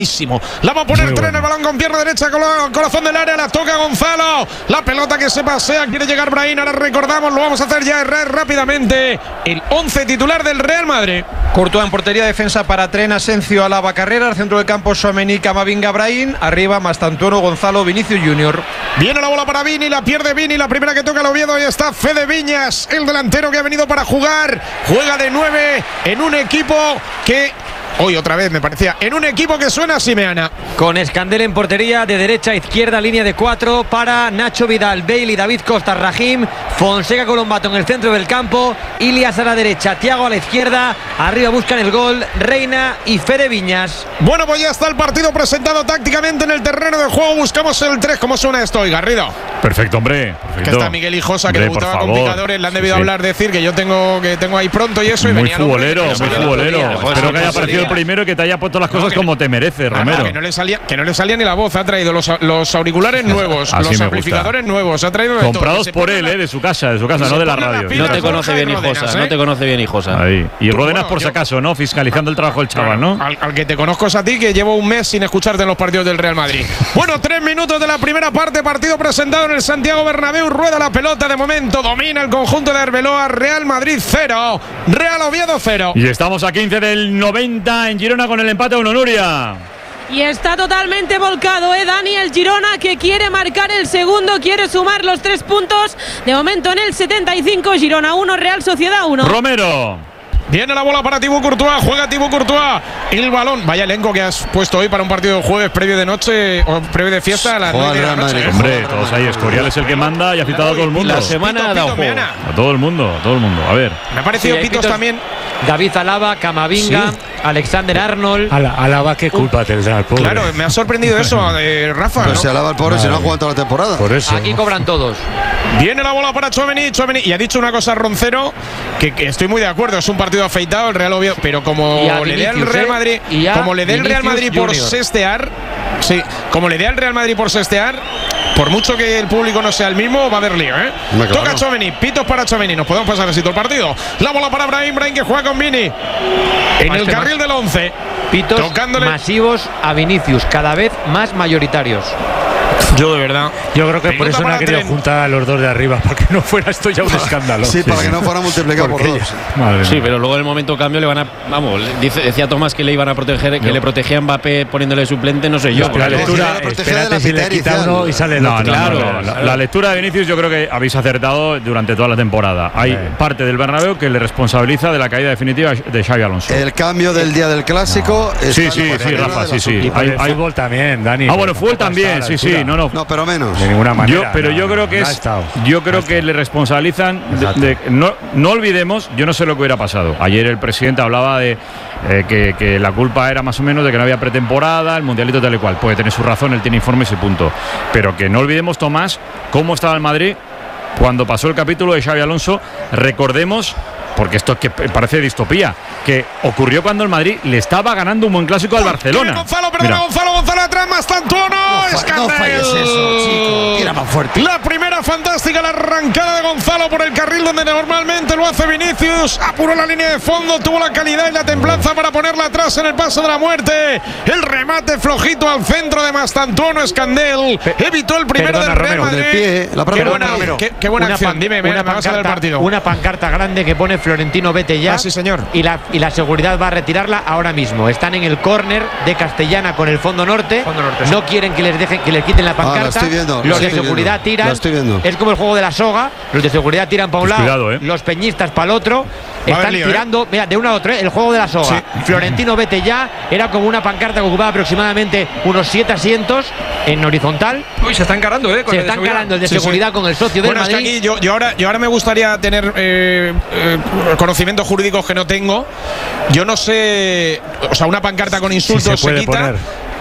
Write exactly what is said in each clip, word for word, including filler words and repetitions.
La va a poner Tren, el balón con pierna derecha, con el corazón del área, la toca Gonzalo, la pelota que se pasea, quiere llegar Brahim, ahora recordamos, lo vamos a hacer ya rápidamente, el once titular del Real Madrid. Courtois en portería, defensa para Tren, Asensio, Alaba, Carrera, al centro del campo Tchouaméni, Camavinga, Brahim, arriba Mastantuono, Gonzalo, Vinicius Junior. Viene la bola para Vini, la pierde Vini, la primera que toca el Oviedo, y está Fede Viñas, el delantero que ha venido para jugar, juega de nueve en un equipo que... Hoy otra vez me parecía en un equipo que suena a Simeana. Con Escandel en portería, de derecha a izquierda, línea de cuatro para Nacho Vidal, Bale y David Costa, Rahim, Fonseca, Colombato en el centro del campo, Ilias a la derecha, Thiago a la izquierda, arriba buscan el gol Reina y Fede Viñas. Bueno, pues ya está el partido presentado tácticamente en el terreno de juego, buscamos el tres. ¿Cómo suena esto hoy, Garrido? Perfecto, hombre. Perfecto. Que está Miguel Hijosa, que hombre, debutaba con picadores, le han debido sí, sí. hablar, decir que yo tengo que tengo ahí pronto y eso. Muy y venía futbolero, muy futbolero. Pues espero que haya aparecido el primero y que te haya puesto las cosas no, como te merece, Romero. No, que, no le salía, que no le salía ni la voz, ha traído los, los auriculares nuevos, así los amplificadores gusta. nuevos, ha traído de comprados todo, por él, la, eh, de su casa, de su casa, no de la radio. No te conoce bien Hijosa, no te conoce bien Hijosa. Ahí. Y Ródenas por si acaso, ¿no? Fiscalizando el trabajo del chaval, ¿no? Al, al que te conozco es a ti, que llevo un mes sin escucharte en los partidos del Real Madrid. Bueno, tres minutos de la primera parte, partido presentado en el Santiago Bernabéu, rueda la pelota de momento, domina el conjunto de Arbeloa, Real Madrid cero, Real Oviedo cero. Y estamos a quince del noventa en Girona con el empate a uno, Nuria. Y está totalmente volcado, ¿eh? Dani, el Girona, que quiere marcar el segundo, quiere sumar los tres puntos. De momento en el setenta y cinco, Girona uno, Real Sociedad uno. Romero. Viene la bola para Thibaut Courtois, juega Thibaut Courtois, el balón, vaya elenco que has puesto hoy para un partido de jueves previo de noche o previo de fiesta a las nueve de la noche. Hombre, todos ahí, Escorial es el que manda y ha citado a todo el mundo. La semana ha dado juego. A todo el mundo, a todo el mundo, a ver. Me ha parecido sí, Pitos, Pitos también. David Alaba, Camavinga, sí. Alexander Arnold. Ala, Alaba, qué culpa tendrá el pobre. Claro, me ha sorprendido eso, eh, Rafa. Pero ¿no? si Alaba el pobre, si no ha jugado toda la temporada. Por eso. Aquí cobran todos. Viene la bola para Tchouaméni, Tchouaméni, y ha dicho una cosa Roncero, que, que estoy muy de acuerdo, es un partido afeitado, el Real Oviedo, pero como le dé al Real Madrid, eh, como le dé el Real Madrid por Junior. sestear, sí, como le dé al Real Madrid por sestear, por mucho que el público no sea el mismo, va a haber lío, ¿eh? Claro. Toca Tchouaméni, pitos para Tchouaméni, nos podemos pasar así todo el partido. La bola para Brahim, Brahim que juega con Vini en el carril del once. Pitos tocándole masivos a Vinicius, cada vez más mayoritarios. Yo de verdad. Yo creo que por eso no ha querido juntar a los dos de arriba, para que no fuera esto ya un escándalo. Sí, para sí, que no fuera multiplicado por dos. Sí, pero luego en el momento cambio le van a. Vamos, dice, decía Tomás que le iban a proteger, que yo. le protegía a Mbappé poniéndole suplente, no sé yo. No, la lectura, espérate si le quita uno y sale el no, otro. No, claro, no, no, la, la lectura de Vinicius yo creo que habéis acertado durante toda la temporada. Hay sí. parte del Bernabéu que le responsabiliza de la caída definitiva de Xabi Alonso. El cambio del día del clásico. No. Sí, sí, sí, Rafa, sí, sí. Y para el fútbol también, Dani. Ah, bueno, fútbol también, sí, sí, no, no. No, pero menos. De ninguna manera. Yo, pero no, yo creo no, que no es. Yo creo que le responsabilizan. De, de, no, no olvidemos, yo no sé lo que hubiera pasado. Ayer el presidente hablaba de eh, que, que la culpa era más o menos de que no había pretemporada, el mundialito tal y cual. Puede tener su razón, él tiene informes y punto. Pero que no olvidemos, Tomás, cómo estaba el Madrid cuando pasó el capítulo de Xabi Alonso. Recordemos, porque esto es que parece distopía, que ocurrió cuando el Madrid le estaba ganando un buen clásico al Barcelona. Gonzalo, perdona, Gonzalo, Gonzalo atrás, Mastantuono. No, no falles eso, chico. Tira más fuerte. La primera fantástica, la arrancada de Gonzalo por el carril donde normalmente lo hace Vinicius. Apuró la línea de fondo, tuvo la calidad y la templanza para ponerla atrás en el paso de la muerte. El remate flojito al centro de Mastantuono, Escandel. Evitó el primero Perdona, del Real Romero, Madrid. Del pie, la qué buena, qué, qué buena acción. Dime, una me vas a ver el partido. Una pancarta grande que pone Florentino, vete ya. Ah, sí, señor. Y la, y la seguridad va a retirarla ahora mismo. Están en el córner de Castellana con el fondo norte. Fondo norte no sí. quieren que les dejen que les quiten la pancarta. Ah, la estoy viendo, los la de seguridad viendo. tiran. La estoy viendo. Es como el juego de la soga. Los de seguridad tiran para un pues lado, cuidado, eh. los peñistas para el otro. Va Están lío, tirando, eh. mira, de uno a otro, ¿eh? El juego de la soga. Sí. Florentino, vete ya. Era como una pancarta que ocupaba aproximadamente unos siete asientos en horizontal. Uy, se está encarando, ¿eh? Con se el está de encarando el de sí, seguridad sí. con el socio del bueno, Madrid. Es que aquí yo, yo, ahora, yo ahora me gustaría tener eh, eh, conocimientos jurídicos que no tengo. Yo no sé, o sea, una pancarta con insultos sí se, puede se quita. Poner.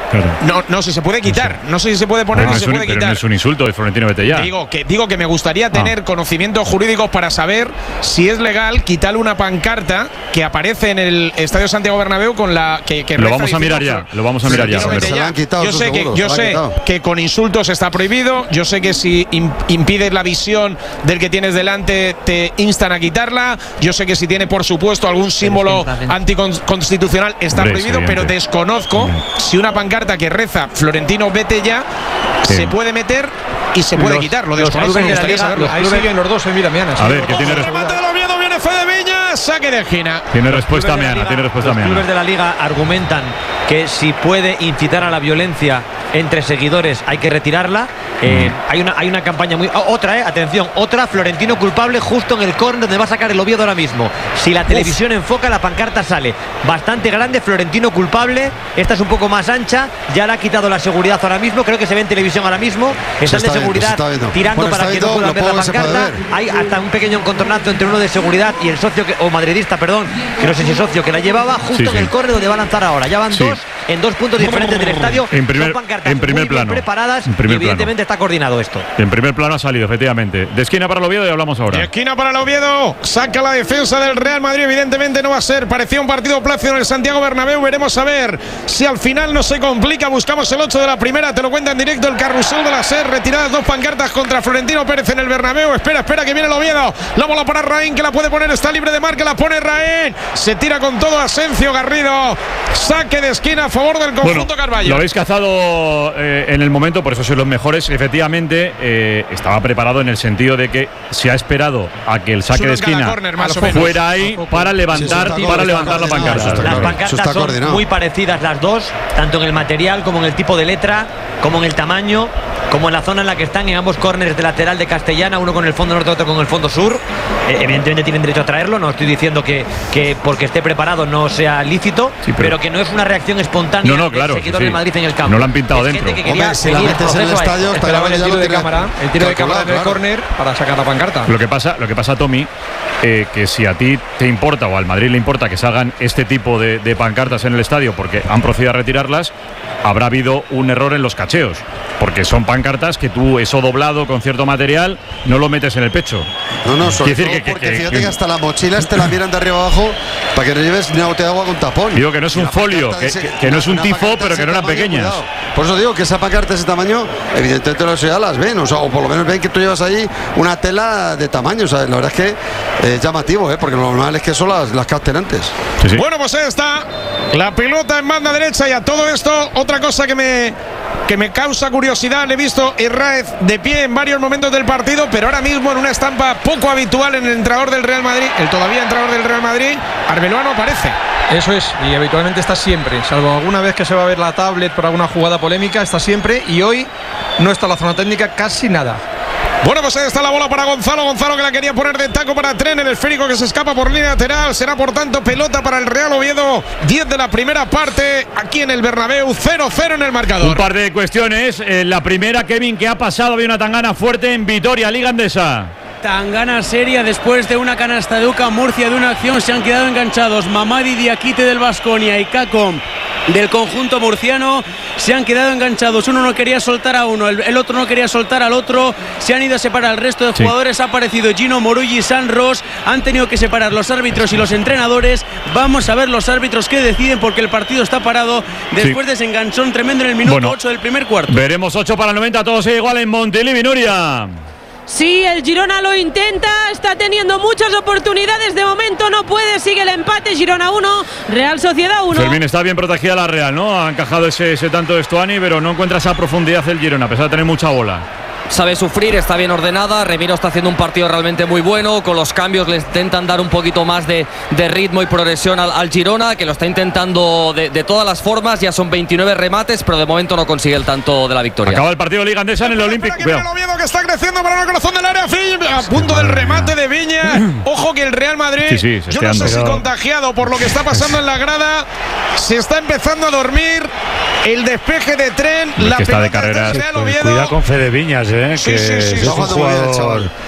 Claro. No, no, si se puede quitar. No sé si se puede poner no o es se un, puede pero quitar. no es un insulto de Florentino, vete ya. Digo que, digo que me gustaría tener ah. conocimientos jurídicos para saber si es legal quitarle una pancarta que aparece en el Estadio Santiago Bernabéu con la que, que lo vamos a mirar ya. Lo vamos a mirar ya. Se la han quitado, yo sé, seguro, que, yo se sé que con insultos está prohibido. Yo sé que si impides la visión del que tienes delante te instan a quitarla. Yo sé que si tiene, por supuesto, algún símbolo anticonstitucional está Hombre, prohibido, pero desconozco Hombre. si una pancarta que reza Florentino vete ya sí. se puede meter y se puede los, quitar. Lo los desconozco, me gustaría Liga, saberlo. Ahí siguen los dos en Miramiana. A ver, que tiene remate del Oviedo, viene Fede Viña, saque de esquina. Tiene respuesta Meana, tiene respuesta Meana. Los clubes de la Liga argumentan que si puede incitar a la violencia entre seguidores hay que retirarla. Eh, mm. hay, una, hay una campaña muy... Oh, otra, eh, atención, otra, Florentino culpable justo en el córner donde va a sacar el Oviedo ahora mismo. Si la televisión Uf. enfoca, la pancarta sale. Bastante grande, Florentino culpable. Esta es un poco más ancha, ya le ha quitado la seguridad ahora mismo. Creo que se ve en televisión ahora mismo. Están de seguridad tirando bueno, para que no puedan ver la pancarta. Hay hasta un pequeño encontronazo entre uno de seguridad y el socio, que, o madridista, perdón, que no sé si es socio, que la llevaba justo sí, en sí. el córner donde va a lanzar ahora. Ya van sí. dos en dos puntos diferentes del estadio. En primer, Son pancartas en primer muy plano. bien preparadas en primer y evidentemente plano. está coordinado esto. En primer plano ha salido, efectivamente. De esquina para el Oviedo y hablamos ahora. De esquina para el Oviedo. Saca la defensa del Real Madrid. Evidentemente no va a ser. Parecía un partido plácido en el Santiago Bernabéu. Veremos a ver si al final no se complica. Buscamos el ocho de la primera. Te lo cuenta en directo el carrusel de la S E R. Retiradas dos pancartas contra Florentino Pérez en el Bernabéu. Espera, espera que viene el Oviedo. La bola para Raín, que la puede poner. Está libre de marca. La pone Raín. Se tira con todo Asencio Garrido. Saque de esquina a favor del conjunto bueno, Carballo. Lo habéis cazado eh, en el momento, por eso sois los mejores. Efectivamente, eh, estaba preparado en el sentido de que se ha esperado a que el saque de esquina corner, más fuera ahí para levantar, sí, para levantar la pancarta. Las pancartas son muy parecidas las dos, tanto en el material como en el tipo de letra, como en el tamaño, como en la zona en la que están en ambos córneres de lateral de Castellana, uno con el fondo norte, otro con el fondo sur. Eh, evidentemente tienen derecho a traerlo, no estoy diciendo que, que porque esté preparado no sea lícito, sí, pero, pero que no es una reacción espontánea no, no, claro, del seguidor sí, del Madrid en el campo. No lo han pintado es dentro. Que Hombre, si la metes en el estadio, esperaba el tiro de cámara, el tiro de cámara en el córner para sacar la pancarta. Lo que pasa, lo que pasa, Tommy, eh, que si a ti te importa o al Madrid le importa que salgan este tipo de, de pancartas en el estadio porque han procedido a retirarlas, habrá habido un error en los cacheos, porque son pancartas que tú, eso doblado con cierto material, no lo metes en el pecho. No, no, sobre decir todo que, porque que, fíjate que, que hasta las mochilas te la miran de arriba abajo para que no lleves ni bote de agua con tapón. Digo que no es un folio, que, ese, que, que no es un tifo, pero que no eran pequeñas. Cuidado. Por eso digo que esa pancarta de ese tamaño, evidentemente los ya las ven, o sea, o por lo menos ven que tú llevas ahí una tela de tamaño, o sea, la verdad es que es eh, llamativo, ¿eh? Porque lo normal es que son las, las capten antes. Sí, sí. Bueno, pues ahí está la pelota en banda derecha y a todo esto, otra cosa que me, que me causa curiosidad, le he visto Irraez de pie en varios momentos del partido, pero ahora mismo en una estampa poco habitual en el entrenador del Real Madrid, el todavía entrenador del Real Madrid, Arbeloa no aparece. Eso es, y habitualmente está siempre, salvo alguna vez que se va a ver la tablet por alguna jugada polémica, está siempre, y hoy no está la zona técnica casi nada. Bueno, pues ahí está la bola para Gonzalo. Gonzalo que la quería poner de taco para Tren. El esférico que se escapa por línea lateral. Será por tanto pelota para el Real Oviedo. diez de la primera parte aquí en el Bernabéu. cero cero en el marcador. Un par de cuestiones. Eh, la primera, Kevin, que ha pasado. Había una tangana fuerte en Vitoria, Liga Andesa. Tangana seria después de una canasta de Uca Murcia de una acción. Se han quedado enganchados Mamadi Diakite del Baskonia y Kako del conjunto murciano. Se han quedado enganchados. Uno no quería soltar a uno, el, el otro no quería soltar al otro. Se han ido a separar el resto de jugadores. Sí. Ha aparecido Gino Morulli y San Ros. Han tenido que separar los árbitros y los entrenadores. Vamos a ver los árbitros que deciden porque el partido está parado después sí. de ese enganchón tremendo en el minuto bueno, ocho del primer cuarto. Veremos ocho para el noventa. Todo sigue igual en Montilivi, Nuria. Sí, el Girona lo intenta, está teniendo muchas oportunidades, de momento no puede, sigue el empate, Girona uno, Real Sociedad uno. Fermín, está bien protegida la Real, ¿no? Ha encajado ese, ese tanto de Stuani, pero no encuentra esa profundidad el Girona, a pesar de tener mucha bola. Sabe sufrir, está bien ordenada. Remiro está haciendo un partido realmente muy bueno. Con los cambios le intentan dar un poquito más de, de ritmo y progresión al, al Girona, que lo está intentando de, de todas las formas. Ya son veintinueve remates, pero de momento no consigue el tanto de la victoria. Acaba el partido Liga Andesa en el Olímpico. El Oviedo que está creciendo para el corazón del área. A punto del remate de Viña. Ojo que el Real Madrid, sí, sí, yo no sé si contagiado por lo que está pasando en la grada, se está empezando a dormir. El despeje de Tren, es la que está de carrera. Cuidado con Fede Viñas, ¿eh? Sí, que sí, sí, es un jugador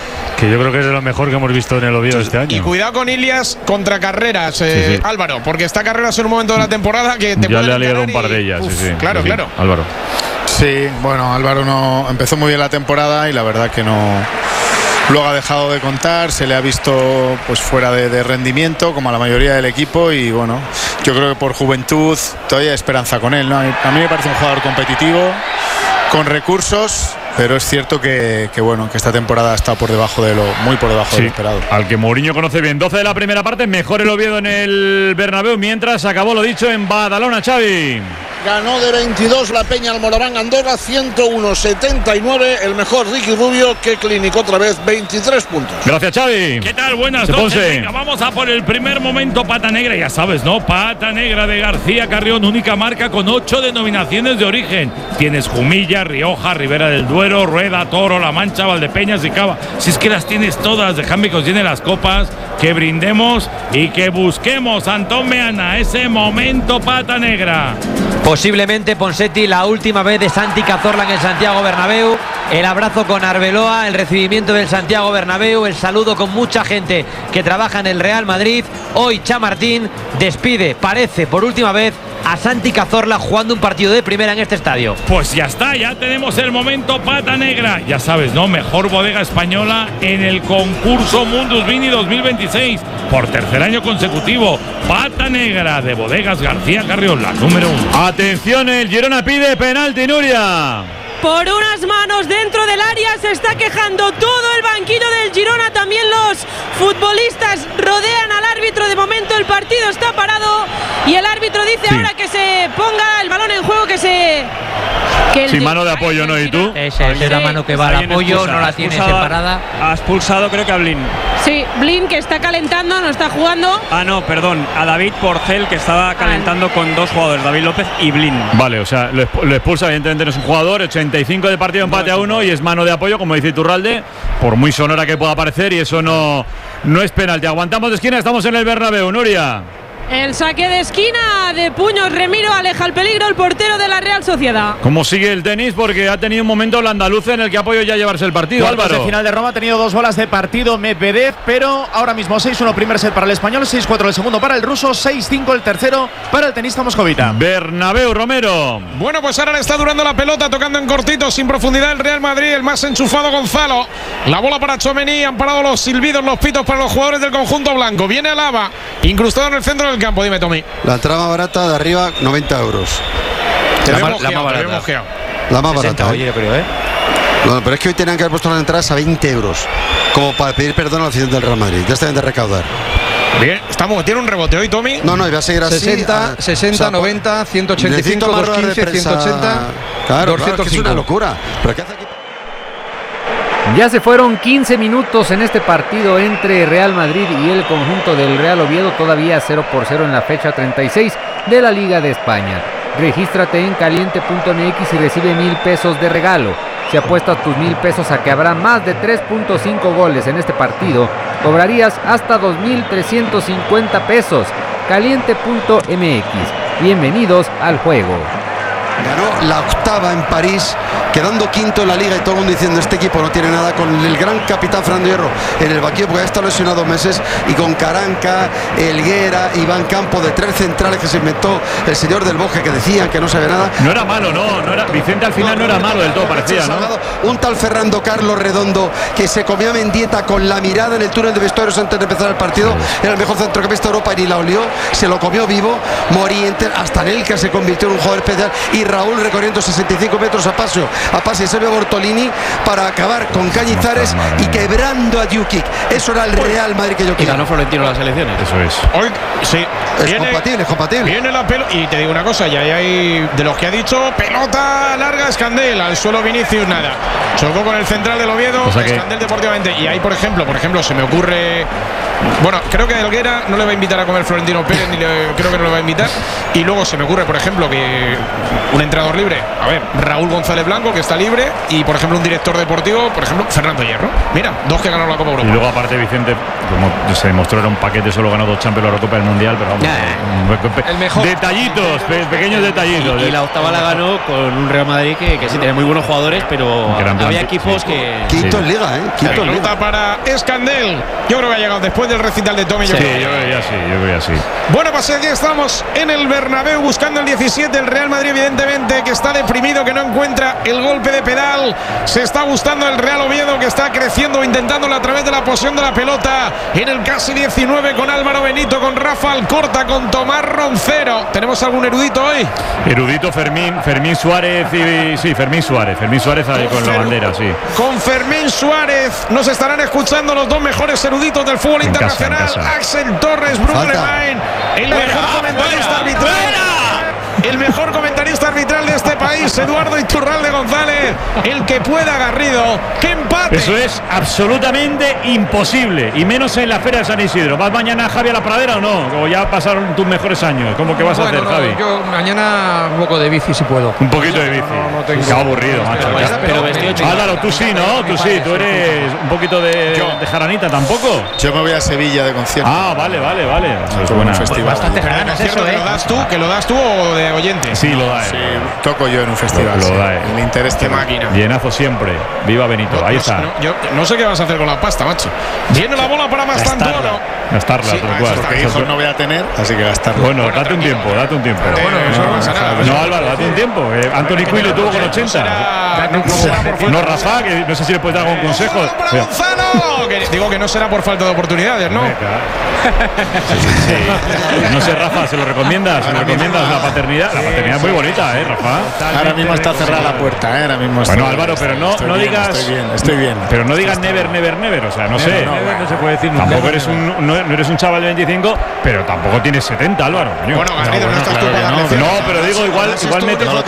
que yo creo que es de lo mejor que hemos visto en el Oviedo este año. Y cuidado con Ilias contra Carreras, eh, sí, sí. Álvaro, porque está Carreras en un momento de la temporada que te ya le ha liado un par de ellas. Uf, sí, sí, claro, sí, claro. Álvaro. Sí, bueno, Álvaro no empezó muy bien la temporada y la verdad que no. Luego ha dejado de contar, se le ha visto pues fuera de, de rendimiento, como a la mayoría del equipo, y bueno, yo creo que por juventud todavía hay esperanza con él, ¿no? A mí me parece un jugador competitivo, con recursos, pero es cierto que, que bueno, que esta temporada está por debajo de lo, muy por debajo sí, de lo esperado. Al que Mourinho conoce bien. doce de la primera parte, mejor el Oviedo en el Bernabéu, mientras acabó lo dicho en Badalona, Xavi. Ganó de veintidós la Peña al Moraván Andorra, ciento uno setenta y nueve. El mejor Ricky Rubio, que clínico otra vez, veintitrés puntos. Gracias, Xavi. ¿Qué tal? Buenas noches. Venga, vamos a por el primer momento pata negra, ya sabes, ¿no? Pata negra de García Carrión, única marca con ocho denominaciones de origen. Tienes Jumilla, Rioja, Ribera del Duero, Rueda, Toro, La Mancha, Valdepeñas y Cava. Si es que las tienes todas, déjame que os llene las copas, que brindemos y que busquemos, Antón Meana, ese momento pata negra. Posiblemente, Ponseti, la última vez de Santi Cazorla en el Santiago Bernabéu. El abrazo con Arbeloa, el recibimiento del Santiago Bernabéu, el saludo con mucha gente que trabaja en el Real Madrid. Hoy Chamartín despide, parece por última vez, a Santi Cazorla jugando un partido de primera en este estadio. Pues ya está, ya tenemos el momento pata negra. Ya sabes, ¿no? Mejor bodega española en el concurso Mundus Vini dos mil veintiséis. Por tercer año consecutivo. Pata negra de Bodegas García Carrión, la número uno. Atención, el Girona pide penalti, Nuria. Por unas manos dentro del área se está quejando todo el banquillo del Girona. También los futbolistas rodean al árbitro. De momento el partido está parado y el árbitro dice sí. ahora que se ponga el balón en juego, que se... Que Sin mano de apoyo, ¿no? ¿Y tú? Esa es la mano que va al apoyo, no la tiene separada. Ha expulsado creo que a Blin. Sí, Blin, que está calentando, no está jugando. Ah, no, perdón, a David Porcel, que estaba calentando ah. con dos jugadores, David López y Blin. Vale, o sea, lo, lo expulsa, evidentemente no es un jugador, ochenta y cinco de partido, empate no, a uno, y es mano de apoyo, como dice Iturralde, por muy sonora que pueda parecer, y eso no, no es penalti. Aguantamos de esquina, estamos en el Bernabéu, Nuria. El saque de esquina de puños, Remiro aleja el peligro, el portero de la Real Sociedad. ¿Cómo sigue el tenis? Porque ha tenido un momento el andaluz en el que ha podido ya llevarse el partido. Cuartos Álvaro. de final de Roma, ha tenido dos bolas de partido Medvedev, pero ahora mismo seis uno primer set para el español, seis cuatro el segundo para el ruso, seis cinco el tercero para el tenista moscovita. Bernabéu, Romero. Bueno, pues ahora le está durando la pelota, tocando en cortito, sin profundidad el Real Madrid, el más enchufado Gonzalo. La bola para Tchouaméni, han parado los silbidos, los pitos para los jugadores del conjunto blanco. Viene Alaba, incrustado en el centro del campo, dime Tommy. La entrada más barata de arriba, noventa euros. La, la, la más barata. La más barata. Oye, yo creo, ¿eh? No, pero es que hoy tenían que haber puesto las entradas a veinte euros. Como para pedir perdón a la afición del Real Madrid. Ya está bien de recaudar. Bien, estamos, tiene un rebote hoy, Tommy. No, no, iba a seguir así. sesenta, a, sesenta, o sea, noventa, ciento ochenta y cinco, doscientos quince, ciento ochenta. Claro, claro, es, que es una locura. ¿Pero qué hace aquí? Ya se fueron quince minutos en este partido entre Real Madrid y el conjunto del Real Oviedo, todavía cero por cero en la fecha treinta y seis de la Liga de España. Regístrate en caliente punto m x y recibe mil pesos de regalo. Si apuestas tus mil pesos a que habrá más de tres punto cinco goles en este partido, cobrarías hasta dos mil trescientos cincuenta pesos. caliente punto m x. Bienvenidos al juego. Ganó la octava en París, quedando quinto en la liga, y todo el mundo diciendo este equipo no tiene nada, con el gran capitán Fernando Hierro en el banquillo porque ha estado lesionado dos meses, y con Caranca, Helguera, Iván Campo, de tres centrales que se inventó el señor del Bosque, que decían que no sabía nada. No era malo, no, no era, Vicente al final no, no era malo del todo, parecía, ¿no? Un tal Fernando Carlos Redondo, que se comió a Mendieta con la mirada en el túnel de vestuarios antes de empezar el partido, era el mejor centrocampista de Europa y ni la olió, se lo comió vivo. Moriente, hasta Nelka se convirtió en un jugador especial, y Raúl recorriendo sesenta y cinco metros a paso, a pase Sergio Bortolini para acabar con Cañizares y quebrando a Jukic. Eso era el Real Madrid que yo quiero. Y ganó Florentino las elecciones. Eso es. Hoy sí. Es viene, compatible, es compatible. Viene la pelota. Y te digo una cosa, ya hay de los que ha dicho, pelota larga, Escandel, al suelo Vinicius, nada. Chocó con el central del Oviedo, o sea Escandel que... deportivamente. Y ahí, por ejemplo, por ejemplo, se me ocurre. Bueno, creo que Helguera no le va a invitar a comer Florentino Pérez, ni le, creo que no le va a invitar. Y luego se me ocurre, por ejemplo, que un entrenador libre a ver, Raúl González Blanco, que está libre, y por ejemplo un director deportivo, por ejemplo, Fernando Hierro. Mira, dos que ganaron la Copa Europa. Y luego aparte Vicente, como se demostró, era un paquete, solo ganó dos Champions, la Eurocopa y el Mundial, pero vamos, yeah. el mejor. Detallitos, pe pequeños detallitos. Y, y la octava la ganó con un Real Madrid que, que sí tenía muy buenos jugadores, pero había equipos que... Quinto en Liga, ¿eh? Quinto en Liga. Para Escandel. Yo creo que ha llegado después del recital de Tommy. Sí, yo creo que ya sí, yo creo que ya sí. Bueno, pues aquí estamos en el Bernabéu buscando el diecisiete. El Real Madrid, evidentemente, que está deprimido, que no encuentra el golpe de pedal. Se está gustando el Real Oviedo, que está creciendo, intentándolo a través de la posesión de la pelota. En el casi diecinueve con Álvaro Benito, con Rafa Alcorta, con Tomás Roncero. ¿Tenemos algún erudito hoy? Erudito Fermín, Fermín Suárez y sí, Fermín Suárez, Fermín Suárez ahí con, con la bandera, sí. Con Fermín Suárez nos estarán escuchando los dos mejores eruditos del fútbol en internacional. Casa, casa. Axel Torres, Bruno Lemain, el mejor fuera, comentarista fuera, arbitral. Fuera. El mejor comentarista arbitral de este país, Eduardo Iturralde González, el que pueda Garrido, que empate. Eso es absolutamente imposible, y menos en la Feria de San Isidro. ¿Vas mañana, Javi, a la Pradera o no? O ya pasaron tus mejores años. ¿Cómo que vas bueno, a hacer, no, Javi? Yo mañana un poco de bici si puedo. Un poquito de bici. No, no tengo... Qué aburrido, macho. Pero, pero vestido Álvaro, tú sí, ¿no? Tú sí, tú eres un poquito de, de jaranita, ¿tampoco? Yo me voy a Sevilla de concierto. Ah, vale, vale, vale. Es buena festival. Bastante ganas eso, ¿eh? ¿Que lo das tú? ¿Que lo das tú o de oyente? Sí, lo da. Sí, toco yo en un festival. Lo, lo da. El interés de máquina. Llenazo siempre. Viva Benito. No, ahí no, está. No, yo no sé qué vas a hacer con la pasta, macho. Viene la bola para Mastantuono. Gastarla, sí, tal cual. Porque hijos no voy a tener, así que gastarla. Bueno, bueno, date un tiempo, date un tiempo. Pero bueno, eso no pasa nada. No, Álvaro, date un tiempo. Eh, Anthony Quinn lo tuvo con ochenta. No, Rafa, que no sé si le puedes dar algún consejo. Gonzalo, que digo que no será por falta de oportunidades, ¿no? No sé, Rafa, ¿se lo recomiendas? ¿Se lo recomiendas la paternidad? La paternidad es muy bonita, ¿eh, Rafa? Ahora mismo está cerrada la puerta, ¿eh? Ahora mismo bueno, Álvaro, pero no, no bien, digas. Estoy bien, estoy bien. Pero no digas never, never, never. O sea, no sé. No, no, no se puede decir nunca. Tampoco eres un, no, no eres un chaval de veinticinco, pero tampoco tienes setenta, Álvaro. Bueno, Garrido, no, no estás tú para darle. No, pero digo, igual, igual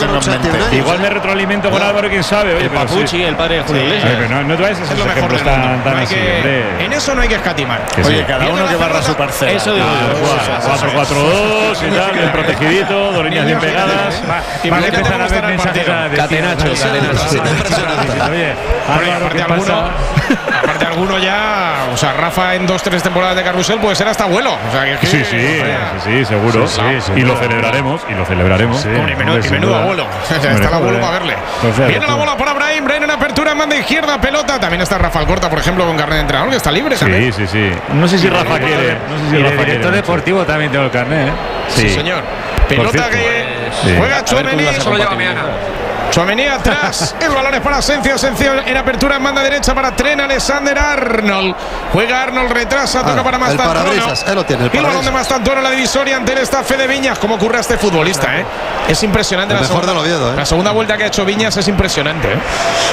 me igual me retroalimento con Álvaro, quién sabe. El Papuchi, el padre de Julio Iglesias. No, no te vayas a hacer lo mejor del mundo. En eso no hay que escatimar. Oye, cada uno que barra su parcela. Eso digo yo. cuatro cuatro dos y tal, bien protegidito, dos líneas bien pegadas. Van a empezar a ver mensajes a Catenacho, Catenacho. Oye, Álvaro, ¿qué pasa? Aparte alguno ya, o sea, Rafa en dos, tres temporadas de carrusel puede ser hasta abuelo. O sea, que, que sí, sí, sí, sí, seguro. Sí, sí, y lo celebraremos, y lo celebraremos. Sí, y menudo, y menudo abuelo. Está el abuelo para verle. Viene la bola para Brahim, Brahim en apertura en banda izquierda, pelota. También está Rafa Alcorta, por ejemplo, con carnet de entrenador, que está libre. Sí, también. sí, sí. No sé si Rafa quiere. No sé si y Rafa el director quiere, deportivo mucho. También tengo el carnet, ¿eh? Sí, sí señor. Pelota que sí. Juega Tchouaméni. Solo lleva mañana. Tchouaméni atrás. El balón es para Asensio. Asensio en apertura en banda derecha para Trent Alexander-Arnold. Juega Arnold, retrasa, toca ah, para Mastantuono. Él lo tiene, el, el balón de Mastantuono, la divisoria ante el estafe de Viñas. ¿Cómo ocurre a este futbolista, eh? Es impresionante. El la mejor segunda, del Oviedo, eh. La segunda vuelta que ha hecho Viñas es impresionante, eh.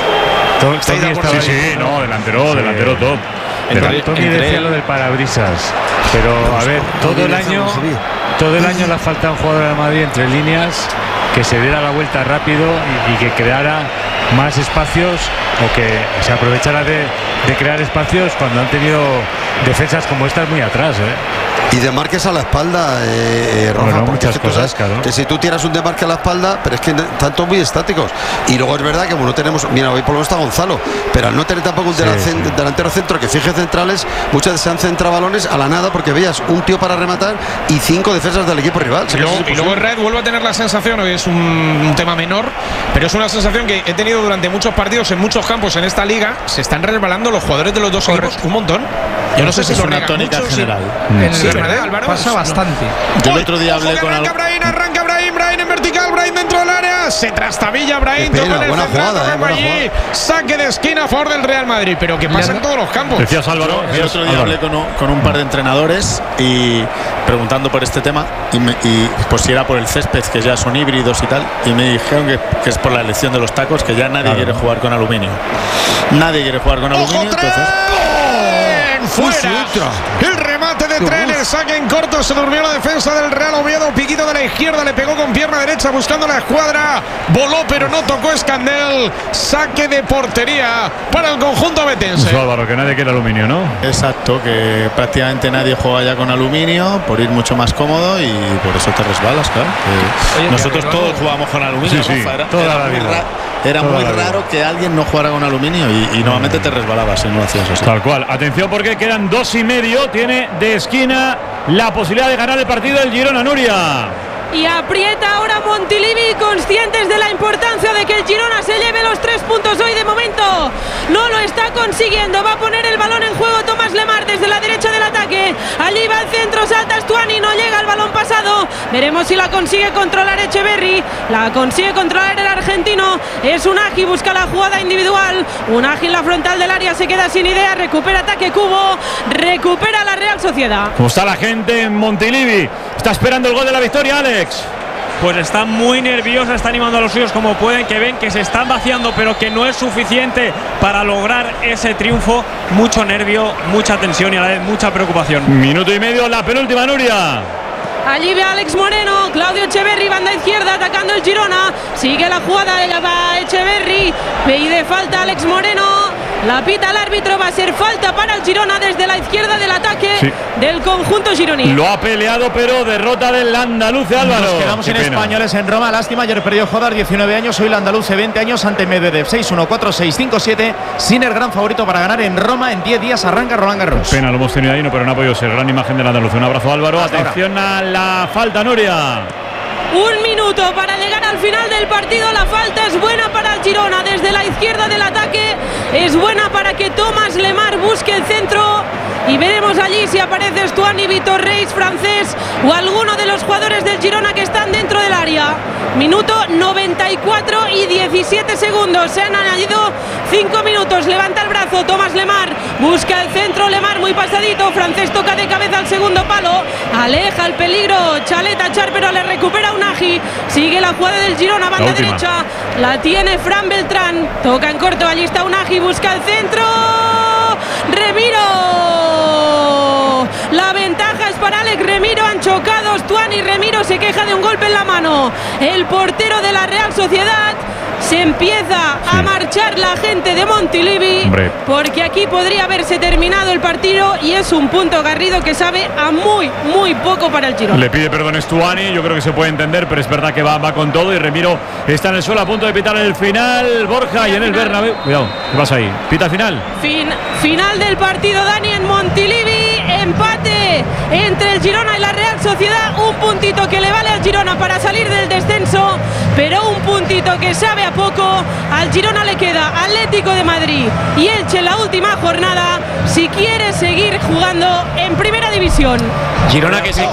¿Estáis de acuerdo? Sí, sí, no, delantero, sí. delantero top. Entre, Tony entre decía lo del parabrisas, pero a ver, todo el año, todo el año le falta un jugador de Madrid entre líneas que se diera la vuelta rápido y, y que creara más espacios o que se aprovechara de, de crear espacios cuando han tenido defensas como estas muy atrás, ¿eh? Y demarques a la espalda, eh, Rafa, bueno, porque muchas cosas, claro. Que si tú tiras un demarque a la espalda, pero es que están todos muy estáticos. Y luego es verdad que como no tenemos, mira, hoy por lo menos está Gonzalo, pero al no tener tampoco un sí, sí. delantero centro que fije centrales, muchas veces se han centrado balones a la nada porque veías un tío para rematar y cinco defensas del equipo rival. Y luego, y luego el Red vuelve a tener la sensación, hoy es un, un tema menor, pero es una sensación que he tenido durante muchos partidos en muchos campos en esta liga, se están resbalando los jugadores de los dos equipos un montón. Yo no sé si es lo una tónica mucho, general. Sí. En Sí, el ¿verdad, Álvaro? Pasa bastante. Yo el otro día hablé con arranca Brahim, arranca Brahim, Brahim en vertical, Brahim dentro del área, se trastabilla Brahim, toca en el buena central, jugada, eh, buena allí, jugada. saque de esquina a favor del Real Madrid, pero que pasa en todos los campos. Decías Álvaro. El otro día hablé con un, con un par de entrenadores y preguntando por este tema y, me, y pues si era por el césped, que ya son híbridos y tal, y me dijeron que, que es por la elección de los tacos, que ya nadie claro. quiere jugar con aluminio. Nadie quiere jugar con aluminio, entonces. ¡Fuera! El remate de de tren, el saque en corto, se durmió la defensa del Real Oviedo. Piquito de la izquierda, le pegó con pierna derecha buscando la escuadra. Voló, pero no tocó Escandel. Saque de portería para el conjunto betense. Pues Álvaro, que nadie quiere aluminio, ¿no? Exacto, que prácticamente nadie juega ya con aluminio por ir mucho más cómodo y por eso te resbalas, claro. Oye, nosotros todos jugamos con aluminio. Sí, sí, era, toda era la muy, vida. ra era toda muy la vida. raro que alguien no jugara con aluminio y, y normalmente te resbalabas si no lo hacías así. Tal cual. Atención porque quedan dos y medio. Tiene de esquina la posibilidad de ganar el partido el Girona, Nuria. Y aprieta ahora Montilivi, conscientes de la importancia de que el Girona se lleve los tres puntos hoy. De momento no lo está consiguiendo. Va a poner el balón en juego Tomás Lemar desde la derecha del ataque. Allí va el centro, salta Stuani, no llega el balón pasado. Veremos si la consigue controlar Echeverri. La consigue controlar el argentino. Es Unagi, busca la jugada individual. Unagi en la frontal del área, se queda sin idea. Recupera ataque Cubo, recupera la Real Sociedad. ¿Cómo está la gente en Montilivi? Está esperando el gol de la victoria, Alex. Pues está muy nerviosa, está animando a los suyos como pueden, que ven que se están vaciando, pero que no es suficiente para lograr ese triunfo. Mucho nervio, mucha tensión y a la vez mucha preocupación. Minuto y medio, la penúltima, Nuria. Allí ve a Alex Moreno, Claudio Echeverri, banda izquierda, atacando el Girona. Sigue la jugada, ella va Echeverri, pide falta Alex Moreno. La pita el árbitro, va a ser falta para el Girona desde la izquierda del ataque sí. del conjunto gironí. Lo ha peleado, pero derrota del andaluz, Álvaro. Nos quedamos sin españoles en Roma, lástima. Ayer perdió Jodar, diecinueve años, hoy el andaluz, veinte años ante Medvedev. seis uno, cuatro seis, cinco siete, sin el gran favorito para ganar en Roma. En diez días arranca Roland Garros. Pena, lo hemos tenido ahí, no, pero no ha podido ser. Gran imagen del andaluz. Un abrazo, Álvaro. Hasta Atención ahora. A la falta, Nuria. Un minuto para llegar al final del partido. La falta es buena para el Girona desde la izquierda del ataque. Es buena para que Tomás Lemar busque el centro. Y veremos allí si aparece Stuani, Vitor Reis, francés o alguno de los jugadores del Girona que están dentro del área. Minuto noventa y cuatro y diecisiete segundos. Se han añadido cinco minutos. Levanta el brazo Tomás Lemar. Busca el centro. Lemar muy pasadito. Francés toca de cabeza al segundo palo. Aleja el peligro. Chaleta Char, pero le recupera Unagi. Sigue la jugada del Girona, banda la derecha. La tiene Fran Beltrán. Toca en corto. Allí está Unagi. Busca el centro. Remiro. La ventaja es para Alex Remiro. Han chocado Stuani y Remiro se queja de un golpe en la mano. El portero de la Real Sociedad. Se empieza sí. a marchar la gente de Montilivi. Hombre. Porque aquí podría haberse terminado el partido y es un punto Garrido que sabe a muy, muy poco para el Girona. Le pide perdón Stuani, yo creo que se puede entender, pero es verdad que va, va con todo y Remiro está en el suelo a punto de pitar el final. Borja y en el Bernabéu. Cuidado, ¿qué pasa ahí? Pita final. Fin, final del partido, Dani, en Montilivi. Empate entre el Girona y la Real Sociedad. Un puntito que le vale al Girona para salir del descenso, pero un puntito que sabe a poco. Al Girona le queda Atlético de Madrid y Elche en la última jornada si quiere seguir jugando en primera división. Girona que se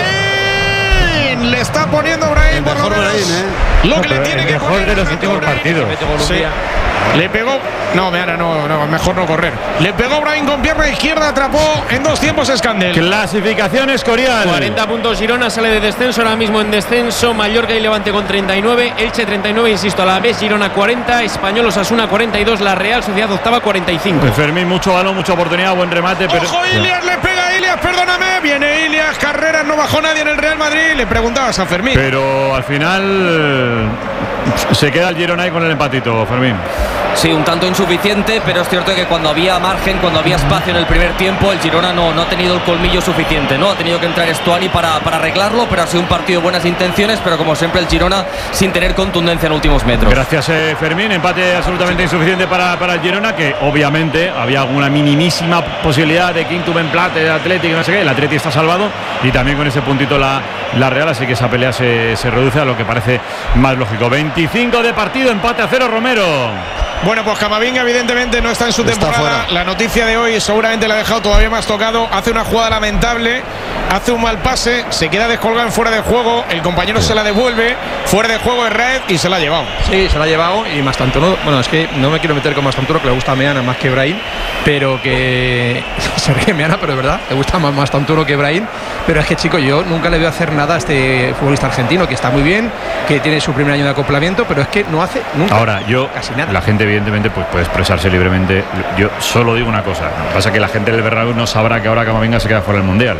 le está poniendo Brahim por lo menos ¿eh? lo que no, le tiene que mejor de los últimos partidos. Sí. Le pegó, no, mira, no, no, mejor no correr. Le pegó Brahim con pierna izquierda, atrapó en dos tiempos Escandel. Clasificación Escorial. cuarenta puntos Girona, sale de descenso, ahora mismo en descenso. Mallorca y Levante con treinta y nueve, Elche treinta y nueve, insisto, a la vez Girona cuarenta, Español Osasuna cuarenta y dos, la Real Sociedad octava cuarenta y cinco. Fermín, mucho balón, mucha oportunidad, buen remate. Pero... ¡Ojo, Ilias! Le pega a Ilias, perdóname. Viene Ilias, Carreras, no bajó nadie en el Real Madrid. Le preguntabas a Fermín. Pero al final se queda el Girona ahí con el empatito, Fermín. Sí, un tanto insuficiente, pero es cierto que cuando había margen, cuando había espacio en el primer tiempo, el Girona no, no ha tenido el colmillo suficiente, ¿no? Ha tenido que entrar Stuani para, para arreglarlo, pero ha sido un partido de buenas intenciones, pero como siempre el Girona sin tener contundencia en últimos metros. Gracias, eh, Fermín. Empate absolutamente insuficiente para, para el Girona, que obviamente había alguna minimísima posibilidad de quinto empate de Atlético, no sé qué. El Atlético está salvado y también con ese puntito la, la Real, así que esa pelea se, se reduce a lo que parece más lógico. veinticinco de partido, empate a cero, Romero. Bueno, pues Camavinga evidentemente no está en su está temporada. Fuera. La noticia de hoy seguramente la ha dejado todavía más tocado. Hace una jugada lamentable, hace un mal pase, se queda descolgado en fuera de juego. El compañero sí. se la devuelve, fuera de juego de Red y se la ha llevado. Sí, se la ha llevado y Mastanturo. Bueno, es que no me quiero meter con Mastanturo, que le gusta a Meana más que Brahim, pero que se ríe Meana, pero es verdad, le gusta más Mastanturo que Brahim. Pero es que, chico, yo nunca le veo hacer nada a este futbolista argentino, que está muy bien, que tiene su primer año de acoplamiento, pero es que no hace nunca. Ahora, yo, casi nada. La gente evidentemente pues puede expresarse libremente. Yo solo digo una cosa, lo que pasa es que la gente del Bernabéu no sabrá que ahora Camavinga se queda fuera del Mundial.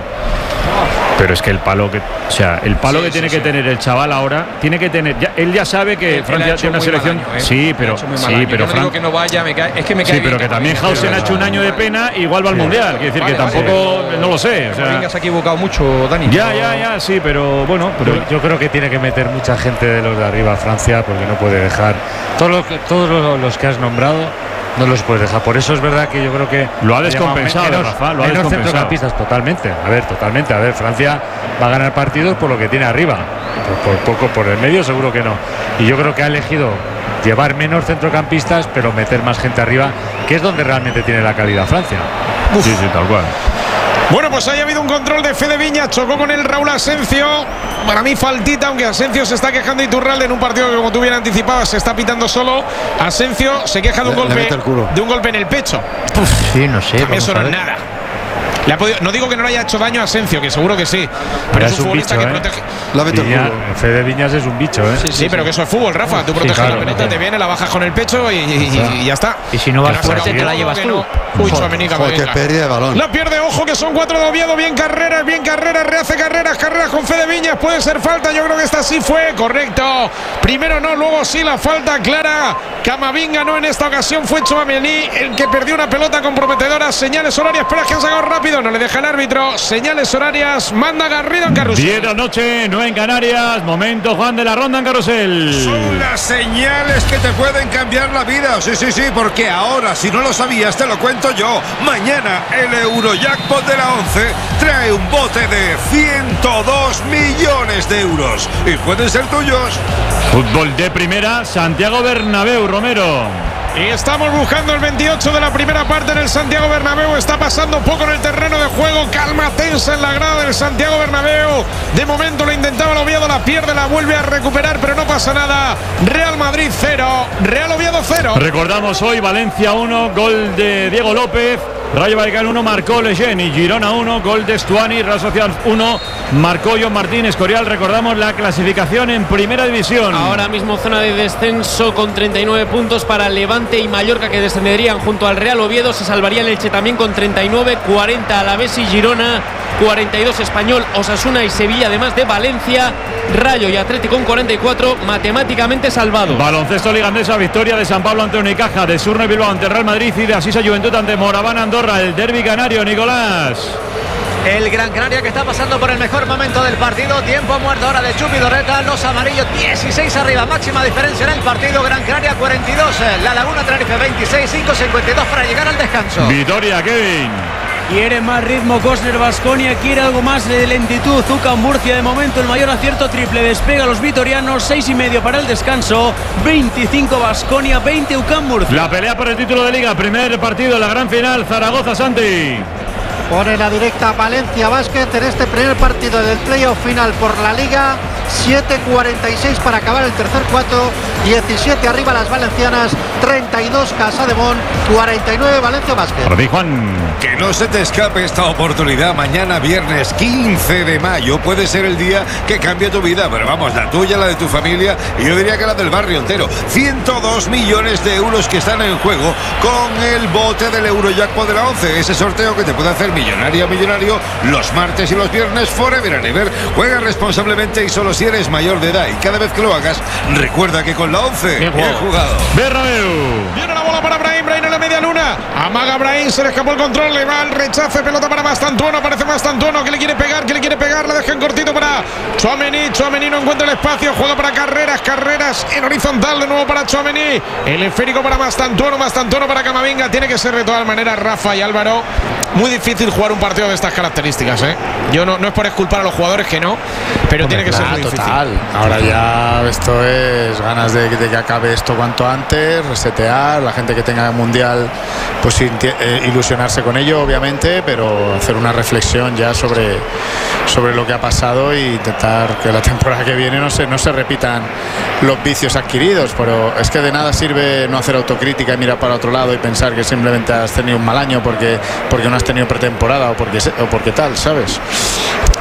Pero es que el palo que, o sea, el palo sí, que sí, tiene sí. que tener el chaval ahora, tiene que tener, ya, él ya sabe que él, Francia él tiene una selección, daño, ¿eh? sí, pero sí, pero no Fran... digo que no vaya, me cae, es que me cae sí, pero que también Hausen ha hecho un año de pena, igual va al Mundial, quiere decir vale, que tampoco, vale. no lo sé, o sea, Camavinga se ha equivocado mucho, Dani. Ya, pero... ya, ya, sí, pero bueno, pero yo, yo creo que tiene que meter mucha gente de los de arriba a Francia porque no puede dejar todos los, todos los, los que has nombrado. No los puedes dejar. Por eso es verdad que yo creo que lo ha descompensado, menos, Rafa, lo ha menos descompensado. Centrocampistas, totalmente. A ver, totalmente. A ver, Francia va a ganar partidos por lo que tiene arriba. Por, por poco, por el medio seguro que no. Y yo creo que ha elegido llevar menos centrocampistas, pero meter más gente arriba, que es donde realmente tiene la calidad Francia. Uf. Sí, sí, tal cual. Bueno, pues ahí ha habido un control de Fede Viñas, chocó con el Raúl Asencio. Para mí faltita, aunque Asencio se está quejando Iturralde en un partido que, como tú bien anticipabas, se está pitando solo. Asencio se queja de un golpe de un golpe en el pecho. Uf, sí, no sé. Eso no es nada. Le ha podido, no digo que no le haya hecho daño a Asencio, que seguro que sí, pero es un, un futbolista bicho, que ¿eh? protege. La Viña, Fede Viñas es un bicho, ¿eh? Sí, sí, sí pero sí. que eso es fútbol, Rafa. Tú proteges sí, claro, la pelota, te viene, la bajas con el pecho y, y, y ya está. Y si no vas fuerte, te la llevas tú. No. Uy, Tchouaméni, que pérdida de balón. La pierde, ojo, que son cuatro de Oviedo. Bien Carreras, bien Carreras, rehace Carreras, Carreras con Fede Viñas. Puede ser falta, yo creo que esta sí fue, correcto. Primero no, luego sí la falta clara. Camavinga no en esta ocasión, fue Tchouaméni el que perdió una pelota comprometedora. Señales horarias, espera que han sacado rápido, no le deja el árbitro. Señales horarias, manda Garrido en Carrusel. diez de la noche, nueve en Canarias. Momento, Juan, de la ronda en Carrusel. Son las señales que te pueden cambiar la vida. Sí, sí, sí, porque ahora, si no lo sabías, te lo cuento yo. Mañana el Eurojackpot de la once trae un bote de ciento dos millones de euros y pueden ser tuyos. Fútbol de primera, Santiago Bernabéu, Romero. Y estamos buscando el veintiocho de la primera parte en el Santiago Bernabéu. Está pasando poco en el terreno de juego. Calma tensa en la grada del Santiago Bernabéu. De momento lo intentaba el Oviedo, la pierde, la vuelve a recuperar, pero no pasa nada. Real Madrid cero, Real Oviedo cero. Recordamos hoy Valencia uno, gol de Diego López. Rayo Vallecano uno, marcó Leyen. Y Girona uno, gol de Stuani. Real Sociedad uno, marcó John Martín Escorial. Recordamos la clasificación en primera división. Ahora mismo zona de descenso con treinta y nueve puntos para Levante y Mallorca, que descenderían junto al Real Oviedo. Se salvaría el Elche también con treinta y nueve, cuarenta Alavés y Girona, cuarenta y dos Español, Osasuna y Sevilla, además de Valencia, Rayo y Atlético con cuarenta y cuatro, matemáticamente salvados. Baloncesto Liga Andesa, victoria de San Pablo ante Unicaja, de Surne Bilbao ante el Real Madrid y de Asisa Juventud ante Moraván Andorra. El derbi canario, Nicolás. El Gran Canaria que está pasando por el mejor momento del partido. Tiempo muerto ahora de Chupi Dorreta. Los amarillos dieciséis arriba. Máxima diferencia en el partido. Gran Canaria cuarenta y dos. La Laguna Tenerife veintiséis. cinco cincuenta y dos para llegar al descanso. Vitoria, Kevin. Quiere más ritmo Cosner Baskonia, quiere algo más de lentitud. Zucca Murcia, de momento el mayor acierto triple. Despega a los vitorianos, seis y medio para el descanso. veinticinco Baskonia, veinte UCAM Murcia. La pelea por el título de liga, primer partido, la gran final, Zaragoza Santi. Pone la directa Valencia Basket en este primer partido del playoff final por la liga. siete cuarenta y seis para acabar el tercer cuarto. diecisiete arriba las valencianas, treinta y dos Casademón, cuarenta y nueve Valencia Basket. Para ti, Juan. Que no se te escape esta oportunidad. Mañana viernes quince de mayo puede ser el día que cambie tu vida, pero vamos, la tuya, la de tu familia y yo diría que la del barrio entero. ciento dos millones de euros que están en juego con el bote del Eurojackpot de la once. Ese sorteo que te puede hacer millonario a millonario los martes y los viernes forever and ever. Juega responsablemente y solo si eres mayor de edad, y cada vez que lo hagas recuerda que con la once bien jugado, bien jugado. Bernabéu. Viene la bola para Brahim, Brahim en la media luna, amaga Brahim, se le escapó el control, le va el rechace, pelota para Mastantuono, aparece Mastantuono, que le quiere pegar, que le quiere pegar, la deja en cortito para Tchouaméni, Tchouaméni no encuentra el espacio, juega para Carreras, Carreras en horizontal de nuevo para Tchouaméni, el esférico para Mastantuono, Mastantuono para Camavinga. Tiene que ser de todas maneras, Rafa y Álvaro, muy difícil jugar un partido de estas características, ¿eh? Yo no, no es por exculpar a los jugadores, que no, pero Hombre, tiene que claro, ser muy difícil. Total. Ahora ya esto es ganas de, de que acabe esto cuanto antes, resetear, la gente que tenga el mundial, pues eh, ilusionarse con ello, obviamente, pero hacer una reflexión ya sobre, sobre lo que ha pasado e intentar que la temporada que viene no se, no se repitan los vicios adquiridos. Pero es que de nada sirve no hacer autocrítica y mirar para otro lado y pensar que simplemente has tenido un mal año porque, porque no has tenido pretemporada o porque, o porque tal, ¿sabes?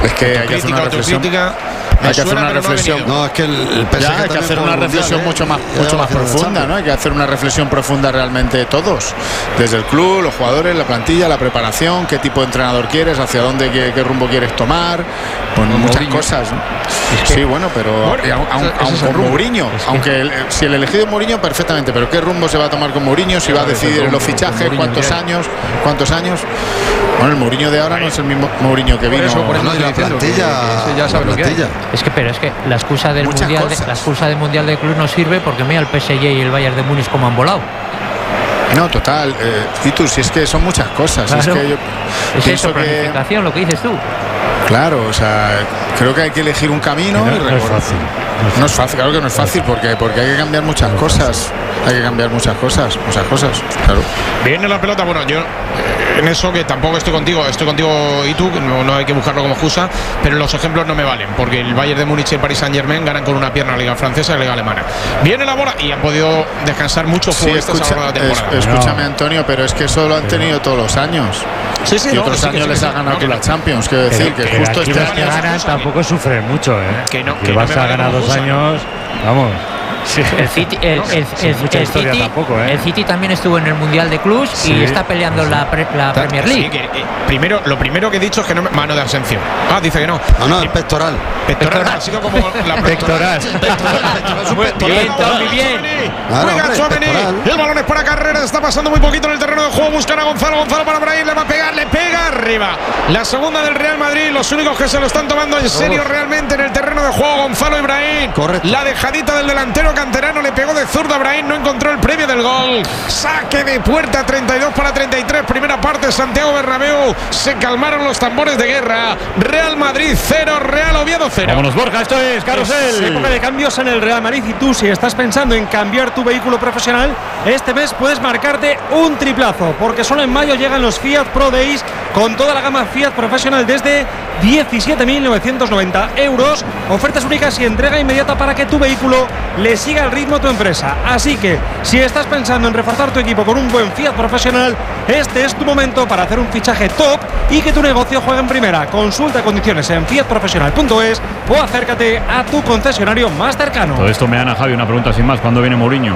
Es que hay que hacer una reflexión. Hay que hacer una reflexión. No, es que el, el P S G ya, hay que hacer una reflexión mundial, mucho más, ¿eh? mucho más profunda, ¿no? Hay que hacer una reflexión profunda realmente todos, desde el club, los jugadores, la plantilla, la preparación, qué tipo de entrenador quieres, hacia dónde, qué, qué rumbo quieres tomar, pues no, muchas Mourinho. cosas, ¿no? Es que, sí, bueno, pero bueno, aun, aun, aun con Mourinho, es que, aunque el, si el elegido es Mourinho, perfectamente, pero qué rumbo se va a tomar con Mourinho, si va a decidir los fichajes, cuántos años, cuántos años. Bueno, el Mourinho de ahora no es el mismo Mourinho que vino. Por eso, por eso no, la plantilla, ya sabe lo que hay. Es que, pero es que la excusa del Muchas mundial, de, la excusa del mundial de club no sirve porque mira el P S G y el Bayern de Múnich como han volado. No, total. Eh, y tú, si es que son muchas cosas. Claro. Es que yo es pienso eso, planificación, que, lo que dices tú. Claro, o sea, creo que hay que elegir un camino. No, y no es fácil. No es fácil, claro que no es fácil, porque, porque hay que cambiar muchas cosas. Hay que cambiar muchas cosas, muchas cosas, claro. Viene la pelota, bueno, yo en eso que tampoco estoy contigo, estoy contigo y tú, no, no hay que buscarlo como excusa, pero los ejemplos no me valen, porque el Bayern de Múnich y el Paris Saint-Germain ganan con una pierna la Liga Francesa y la Liga Alemana. Viene la bola y han podido descansar muchos sí, futbolistas a lo largo de la temporada. Es, escúchame, Antonio, pero es que eso lo han tenido todos los años. Sí, sí, y no, otros sí, años sí, les sí, ha ganado no, tú no, la Champions, quiero decir pero, que pero justo aquí este los que año ganan tampoco sufren mucho, ¿eh? Que no, que que vas no me a vale ganar como dos excusa, años, vamos. Sí. El City, el, No, el, el, sin mucha el historia City, tampoco, ¿eh? el City también estuvo en el Mundial de Clubs Sí. y está peleando la, pre, la Premier League. Sí, que, que, primero, lo primero que he dicho es que no me, mano de Asencio. Ah, dice que no. No, no, el pectoral. Pectoral, ha sido como la Pectoral. Bien, Tommy, bien. Juega Tchouaméni. El balón es para Carrera. Está pasando muy poquito en el terreno de juego. Buscan a Gonzalo. Gonzalo para Brahim. Le va a pegar. Le pega arriba. La segunda del Real Madrid. Los únicos que se lo están tomando en serio realmente en el terreno de juego. Gonzalo y Brahim. Correcto. La dejadita del delantero canterano. Le pegó de zurda a Brahim. No encontró el premio del gol. Saque de puerta. treinta y dos para treinta y tres. Primera parte. Santiago Bernabéu. Se calmaron los tambores de guerra. Real Madrid cero. Real Oviedo cero. Vámonos, Borja. Esto es Carrusel. Es época de cambios en el Real Madrid y tú, si estás pensando en cambiar tu vehículo profesional, este mes puedes marcarte un triplazo, porque solo en mayo llegan los Fiat Pro Days con toda la gama Fiat Professional desde diecisiete mil novecientos noventa euros. Ofertas únicas y entrega inmediata para que tu vehículo le siga el ritmo a tu empresa. Así que, si estás pensando en reforzar tu equipo con un buen Fiat Professional, este es tu momento para hacer un fichaje top y que tu negocio juegue en primera. Consulta condiciones en fiat profesional punto es o acércate a tu concesionario más cercano. Todo esto me dan a Javi una pregunta sin más. ¿Cuándo viene Mourinho?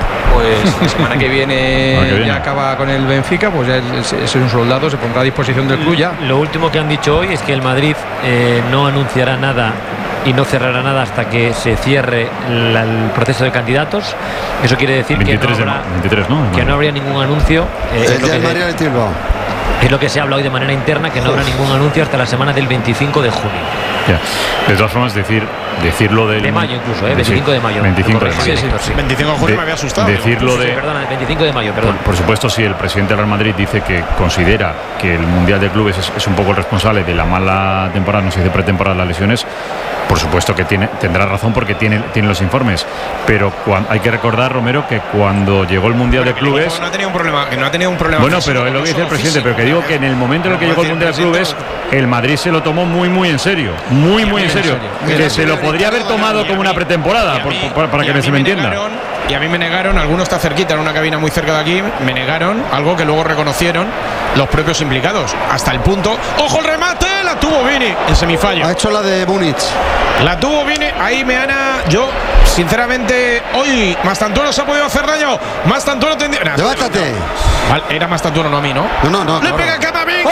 Pues la semana que viene, semana que viene. ya acaba con el Benfica, pues ya es, es un soldado, se pondrá a disposición del club ya. Lo último que han dicho hoy es que el Madrid eh, no anunciará nada y no cerrará nada hasta que se cierre la, el proceso de candidatos. Eso quiere decir veintitrés que no habrá, de, veintitrés, ¿no? que no habría ningún anuncio. Eh, El es, lo día que del María de Tilbao. se, es lo que se habla hoy de manera interna, que no habrá ningún anuncio hasta la semana del veinticinco de junio. Ya. De todas formas, decir, decirlo del. De mayo incluso, ¿eh? veinticinco de mayo. veinticinco de mayo. Sí, sí, sí. veinticinco de junio me había asustado. Decirlo Sí, de. perdona, el veinticinco de mayo, perdón. Por, por supuesto, si el presidente del Real Madrid dice que considera que el Mundial de Clubes es, es un poco el responsable de la mala temporada, no se dice pretemporada, las lesiones, por supuesto que tiene, tendrá razón porque tiene, tiene los informes. Pero cuando, hay que recordar, Romero, que cuando llegó el Mundial Bueno, de Clubes. No ha tenido un problema, que no ha tenido un problema. Bueno, físico, pero es lo que dice el solo presidente, físico, pero que digo que en el momento en el que llegó el Mundial de Clubes, el Madrid se lo tomó muy, muy en serio. Muy, muy en serio. Que se lo podría haber tomado como una pretemporada, por- por- para que se me entienda. Y a mí me negaron, alguno está cerquita, en una cabina muy cerca de aquí, me negaron algo que luego reconocieron los propios implicados. Hasta el punto. ¡Ojo el remate! La tuvo Vini en semifallo. Ha hecho la de Múnich. La tuvo Vini. Ahí me ana. Yo, sinceramente, hoy Mastantuono se ha podido hacer daño. Mastantuono tendría. Nah, Levántate. Vale, era Mastantuono, no a mí, ¿no? No, no, no. Le claro. pega Camavinga.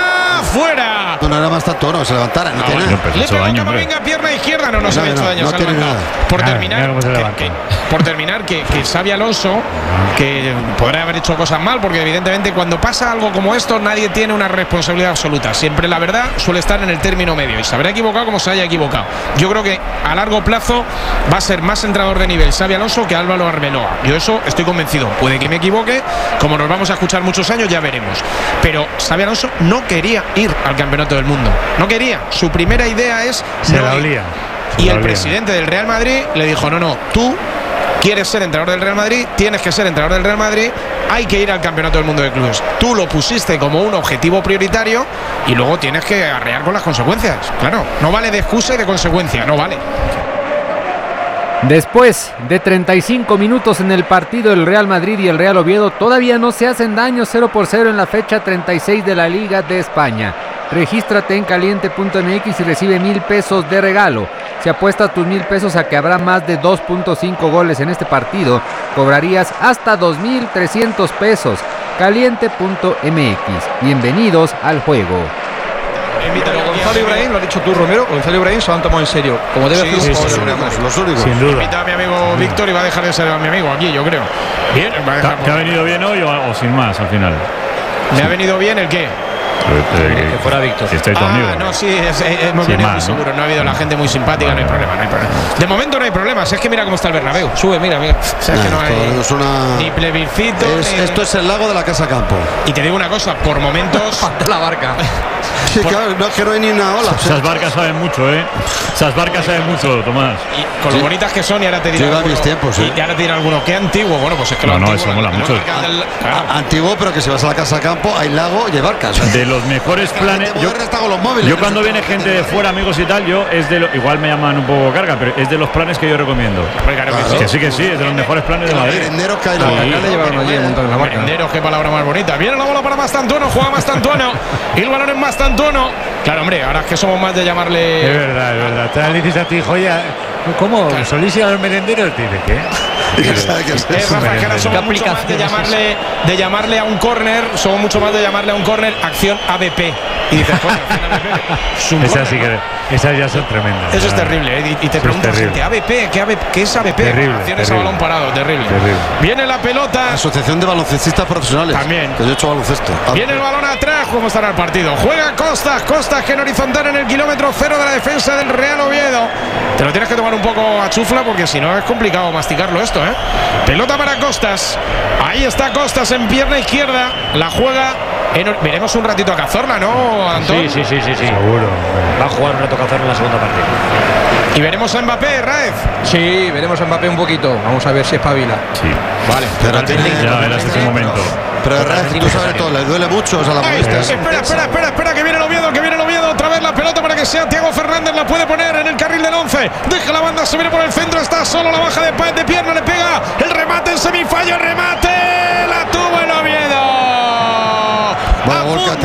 ¡Fuera! No, no era más tanto, no, se levantara, no Ah, tiene bueno, nada. Le pegó Camavinga, pierna izquierda. No, no se No, le ha hecho no, daño. no se ha tiene levantado. nada. Por Nada, terminar, mira cómo se que- levanta. que- por terminar, que, que Xabi Alonso, que podrá haber hecho cosas mal, porque evidentemente cuando pasa algo como esto, nadie tiene una responsabilidad absoluta. Siempre la verdad suele estar en el término medio y se habrá equivocado como se haya equivocado. Yo creo que a largo plazo va a ser más entrenador de nivel Xabi Alonso que Álvaro Arbeloa. Yo eso estoy convencido. Puede que me equivoque, como nos vamos a escuchar muchos años, ya veremos. Pero Xabi Alonso no quería ir al Campeonato del Mundo. No quería. Su primera idea es Se no la ir. olía. Se Y la el olía. presidente del Real Madrid le dijo, no, no, tú quieres ser entrenador del Real Madrid, tienes que ser entrenador del Real Madrid, hay que ir al Campeonato del Mundo de Clubes. Tú lo pusiste como un objetivo prioritario y luego tienes que arrear con las consecuencias. Claro, no vale de excusa y de consecuencia, no vale. Después de treinta y cinco minutos en el partido, el Real Madrid y el Real Oviedo todavía no se hacen daño, cero por cero en la fecha treinta y seis de la Liga de España. Regístrate en caliente punto m x y recibe mil pesos de regalo. Si apuestas tus mil pesos a que habrá más de dos punto cinco goles en este partido, cobrarías hasta dos mil trescientos pesos. caliente punto m x. Bienvenidos al juego. Pero Gonzalo Ibrahim, lo has dicho tú, Romero, Gonzalo Ibrahim se lo han tomado en serio, como debe sí, hacer sí, un sí, jugador. sí, Los únicos. Sin duda. Invita a mi amigo Víctor y va a dejar de ser a mi amigo aquí, yo creo. Bien, va a dejar ¿Te ha venido bien hoy o, o sin más al final? ¿Me ha venido bien el qué? Que fuera Víctor. Si estáis ah, conmigo. no, sí, es, es, hemos venido muy seguro. No ha habido la gente muy simpática, no hay problema, no hay problema. De momento no hay problema. Si es que mira cómo está el Bernabéu. Sube, mira, mira. O sea, es que no hay es una... ni plebiscito. Es, ni... Esto es el lago de la Casa Campo. Y te digo una cosa, por momentos. Falta la barca. Sí, claro, no es que no hay ni una ola. Esas barcas saben mucho, ¿eh? Esas barcas saben mucho, Tomás. Y con lo sí. bonitas que son, y ahora te dirán. Lleva mis tiempos, ¿eh? Y ahora te dirán alguno, qué antiguo. Bueno, pues es que no, lo no, antiguo, eso mola la, mucho. Del, claro. Antiguo, pero que si vas a la Casa Campo, hay lago y hay barcas. De los mejores planes. Yo, con los móviles, yo cuando viene gente de fuera, amigos y tal, yo es de lo, igual me llaman un poco carga, pero es de los planes que yo recomiendo. Claro, claro. Que sí, que sí, es de los mejores planes de Madrid. Merenderos que hay la barca. Le llevaron allí un montón de la barca. Merenderos, qué palabra más bonita. Viene la bola para Mastantuono, juega Mastantuono. Y el balón en Mastantuono. Claro, hombre, ahora es que somos más de llamarle. Es verdad, es verdad. Te le dices a tu hijo, ya, ¿cómo? Claro. ¿Solís ir a los merenderos? Dice, ¿qué? Es, es Rafa, que ahora somos mucho más de llamarle, de llamarle a un córner, somos mucho más de llamarle a un córner acción A B P. Y dices, coño, acción A B P. Esas sí que, esas ya son tremendas. Eso es terrible, ¿eh? Y, y te preguntas, gente, ¿A B P? ¿Qué, A B P? ¿Qué es A B P? Terrible, Acciones terrible. a balón parado, terrible. terrible. Viene la pelota. Asociación de Baloncestistas Profesionales. También. Que yo he hecho baloncesto. Viene el balón atrás, ¿cómo estará el partido? Juega Costas, Costas que en horizontal en el kilómetro cero de la defensa del Real Oviedo. Te lo tienes que tomar un poco a chufla porque si no es complicado masticarlo esto, ¿eh? Pelota para Costas. Ahí está Costas en pierna izquierda. La juega. En, veremos un ratito a Cazorla, ¿no, Antón? Sí, sí, sí, sí, sí. Seguro. Va a jugar un rato Cazorla en la segunda parte. Y veremos a Mbappé, Raez. Sí, veremos a Mbappé un poquito. Vamos a ver si espabila. Sí. Vale. Pero tiene, ya verás ese momento. Pero, pero Raez, tú sabes todo, le duele mucho, o sea, la molestia. Espera, espera, espera, espera, que viene el Oviedo, que viene el Oviedo. Otra vez la pelota para que sea Thiago Fernández. La puede poner en el carril del once. Deja la banda, se viene por el centro. Está solo, la baja de Páez de pierna, le pega. El remate en semifallo, remate. La tuvo el Oviedo. A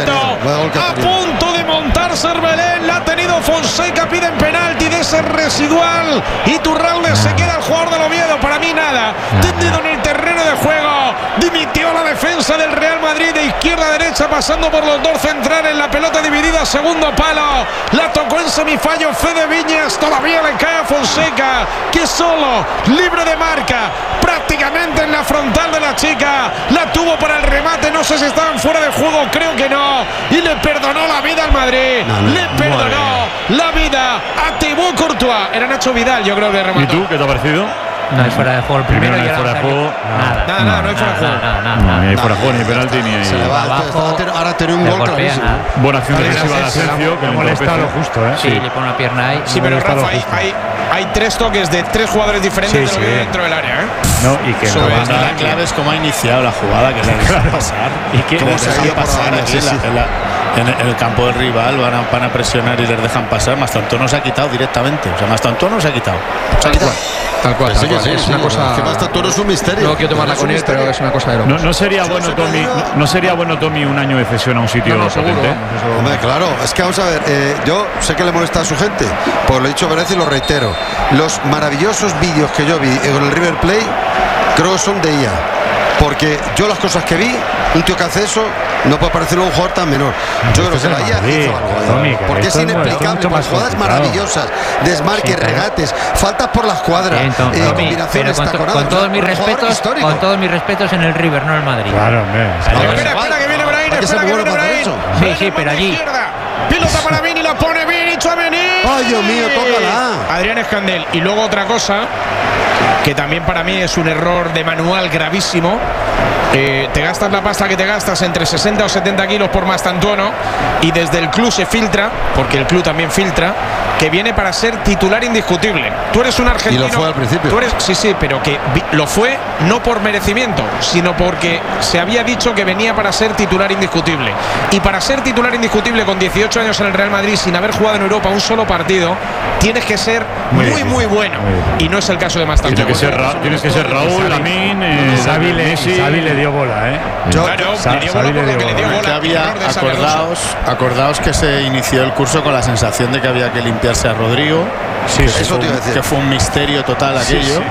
punto, a punto de montar Cervelén, la ha tenido Fonseca, piden penalti de ese residual. Iturralde se queda el jugador del Oviedo, para mí nada. Tendido en el terreno de juego, dimitió la defensa del Real Madrid de izquierda a derecha, pasando por los dos centrales, la pelota dividida, segundo palo, la tocó en semifallo Fede Viñas, todavía le cae a Fonseca, que solo, libre de marca, prácticamente en la frontal de la chica, la tuvo para el remate, no sé si estaban fuera de juego, creo que no, y le perdonó la vida al Madrid, no, no, le perdonó la vida a Thibaut Courtois. Era Nacho Vidal, yo creo que remató. ¿Y tú qué te ha parecido? No hay fuera de juego. El primero, primero no hay fuera de juego. Nada, nada, nada, no hay fuera de juego. Nada, nada, no, ni hay fuera de juego, ni penalti, ni hay. Se le va abajo. Ahora tiene un gol clarísimo. Buena acción defensiva de Asensio, que le molesta lo justo, ¿eh? Sí, le pone una pierna ahí. Sí, pero Rafa, hay, hay, hay tres toques de tres jugadores diferentes sí, sí. dentro del área, ¿eh? No, y que no va a la clave es cómo ha iniciado la jugada, que le dejan pasar. Y que cómo se ha pasar aquí sí, sí. En, la, en, la, en el campo del rival, van a, van a presionar y les dejan pasar. Mastantuono se ha quitado directamente. O sea, Mastantuono se ha quitado. Se ha quitado. Tal cual, tal cual. Sí, es sí, una cosa. Que Mastantuono es un misterio. No quiero tomarla con él, pero es una cosa de locos. No, no sería bueno, Tommy. No, no sería bueno, Tommy, un año de cesión a un sitio no, no, potente. Seguro, vamos, Hombre, claro, es que vamos a ver. Eh, yo sé que le molesta a su gente, pues lo he dicho varias veces y lo reitero. Los maravillosos vídeos que yo vi con el River Plate, creo que son de I A. Porque yo las cosas que vi, un tío que hace eso, no puede parecer un jugador tan menor. Yo creo que la I A hizo algo. Porque es inexplicable. Con jugadas maravillosas, desmarques, sí, regates, faltas por la escuadra, sí, eh, combinaciones con, to, con todos mis respetos, con todos mis respetos en el River, no en el Madrid. Claro, hombre. Espera, espera que viene Brahim, espera que viene Brahim. Sí, sí, pero allí. Pilota para Vini, la pone Vini, Tchouaméni. Ay, Dios mío, tócala. Adrián Escandel. Y luego otra cosa que también para mí es un error de manual gravísimo. Eh, te gastas la pasta que te gastas, entre sesenta o setenta kilos por Mastantuono, y desde el club se filtra, porque el club también filtra, que viene para ser titular indiscutible. Tú eres un argentino. Y lo fue al principio. Tú eres, sí, sí, pero que vi, lo fue no por merecimiento, sino porque se había dicho que venía para ser titular indiscutible. Y para ser titular indiscutible con dieciocho años en el Real Madrid, sin haber jugado en Europa un solo partido, tienes que ser muy, muy, muy bueno. Muy y no es el caso de Mastantuono. Tienes que ser, Ra tienes que ser Raúl, Lamín, eh, Xavi le, Xavi le dio bola, ¿eh? Yo, claro, Sa le dio bola por lo que le dio bola. Que había, acordaos, acordaos que se inició el curso con la sensación de que había que limpiarse a Rodrigo. Sí, que, eso fue, te iba a decir. que fue un misterio total aquello. Sí, sí.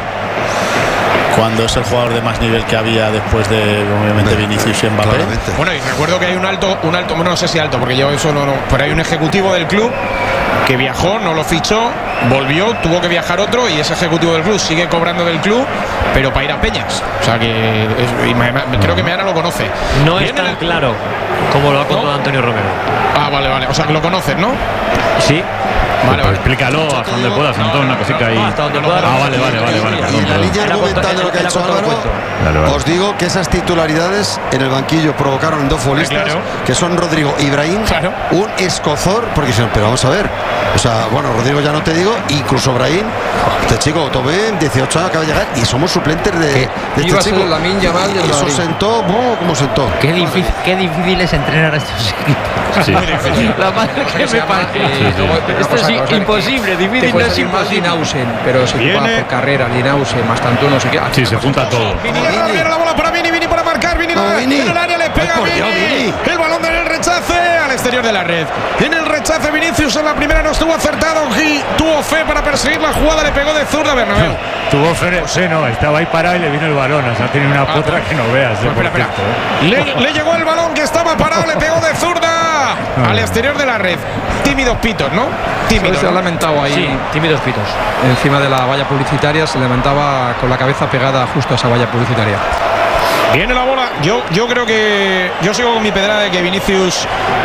Cuando es el jugador de más nivel que había después de, obviamente, Vinicius y Mbappé. Claramente. Bueno, y recuerdo que hay un alto, un alto, bueno, no sé si alto, porque yo eso no, no, pero hay un ejecutivo del club que viajó, no lo fichó, volvió, tuvo que viajar otro y ese ejecutivo del club sigue cobrando del club, pero para ir a Peñas. O sea que es, y me, me, creo que Meana lo conoce. No es tan el... claro como lo ha contado ¿no? Antonio Romero. Ah, vale, vale. O sea que lo conoces, ¿no? Sí. Vale, vale. Explícalo hasta donde puedas, Antón, una cosita ahí. Hasta donde puedas. Ah, vale, vale, vale, vale. Y en la línea argumental de lo que ha dicho Álvaro, vale, vale. os digo que esas titularidades en el banquillo provocaron en dos futbolistas, claro, que son Rodrigo y Brahim, claro, un escozor, porque dijeron, pero vamos a ver, o sea, bueno, Rodrigo ya no te digo, incluso Brahim, este chico, Tobé, dieciocho años acaba de llegar y somos suplentes de, de este chico. Lamine Yamal y eso sentó, oh, ¿cómo sentó? Qué difícil, qué difícil es entrenar a estos equipos. Sí. Muy difícil. La madre que me parece. Esto es imposible, difícil, no es imposible. Linausen, pero se ocupa por carrera, Linausen, Mastantuono, no sé qué. Sí, se junta todo. Vini, viene la bola para Vini, Vini para marcar, Vini, no, Vini. En el área le pega Vini. Dios, Vini. El balón del rechace al exterior de la red. En el rechace Vinicius en la primera no estuvo acertado, G tuvo fe para perseguir la jugada, le pegó de zurda Bernabéu. Tuvo fe, fe, no, estaba ahí parado y le vino el balón, o sea, ha tenido una ah, potra que no veas. Pues espera, espera. ¿eh? Le, le llegó el balón que estaba parado, le pegó de zurda ah, al exterior de la red. Tímidos pitos, ¿no? Tímidos. Se ha lamentado ahí. Sí, tímidos pitos. Encima de la valla publicitaria se lamentaba con la cabeza pegada justo a esa valla publicitaria. Viene la bola. Yo, yo creo que. Yo sigo con mi pedrada de que Vinicius.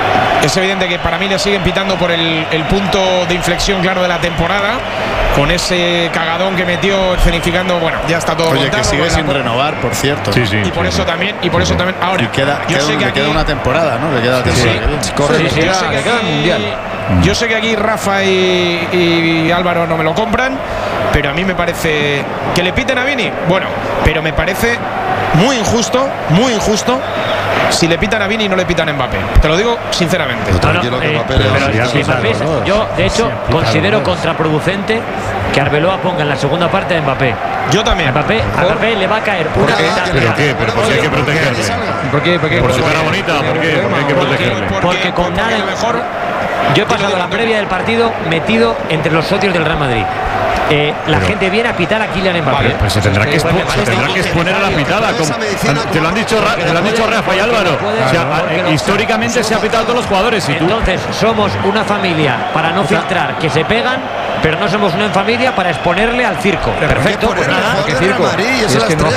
Es evidente que para mí le siguen pitando por el, el punto de inflexión claro de la temporada. Con ese cagadón que metió escenificando. Bueno, ya está todo. Oye, montado, que sigue sin renovar, por cierto. Sí, sí. Y por sí, eso sí. también. Y por sí, eso sí. también. Ahora. Y queda, yo queda, sé que le aquí, queda una temporada, ¿no? Le queda la temporada. Sí, sí. Corre, sí, yo sé que queda aquí, mundial. Yo sé que aquí Rafa y, y Álvaro no me lo compran. Pero a mí me parece. Que le piten a Vini. Bueno, pero me parece muy injusto. Muy injusto. Si le pitan a Vini y no le pitan a Mbappé. Te lo digo sinceramente. No, no, eh, pero, pero si Mbappé, yo de hecho considero contraproducente que Arbeloa ponga en la segunda parte de Mbappé. Yo también. A Mbappé, a Mbappé le va a caer una ventaja. ¿Pero qué? ¿Pero por qué hay que protegerle? ¿Por qué? ¿Por qué? Por su cara bonita. ¿Por qué? ¿Por qué hay que protegerle? Porque, porque con nada mejor. Yo he pasado la previa del partido metido entre los socios del Real Madrid. Eh, la pero, gente viene a pitar a Kylian Mbappé. Vale, pues se tendrá que, expo se tendrá que exponer a la pitada. Como, te lo han dicho, te lo han dicho Rafa y Álvaro. O sea, eh, históricamente se ha pitado a todos los jugadores. Y tú. Entonces, somos una familia para no filtrar que se pegan, pero no somos una familia para exponerle al circo. Perfecto, pues nada. ¿Qué circo? Y es que no ha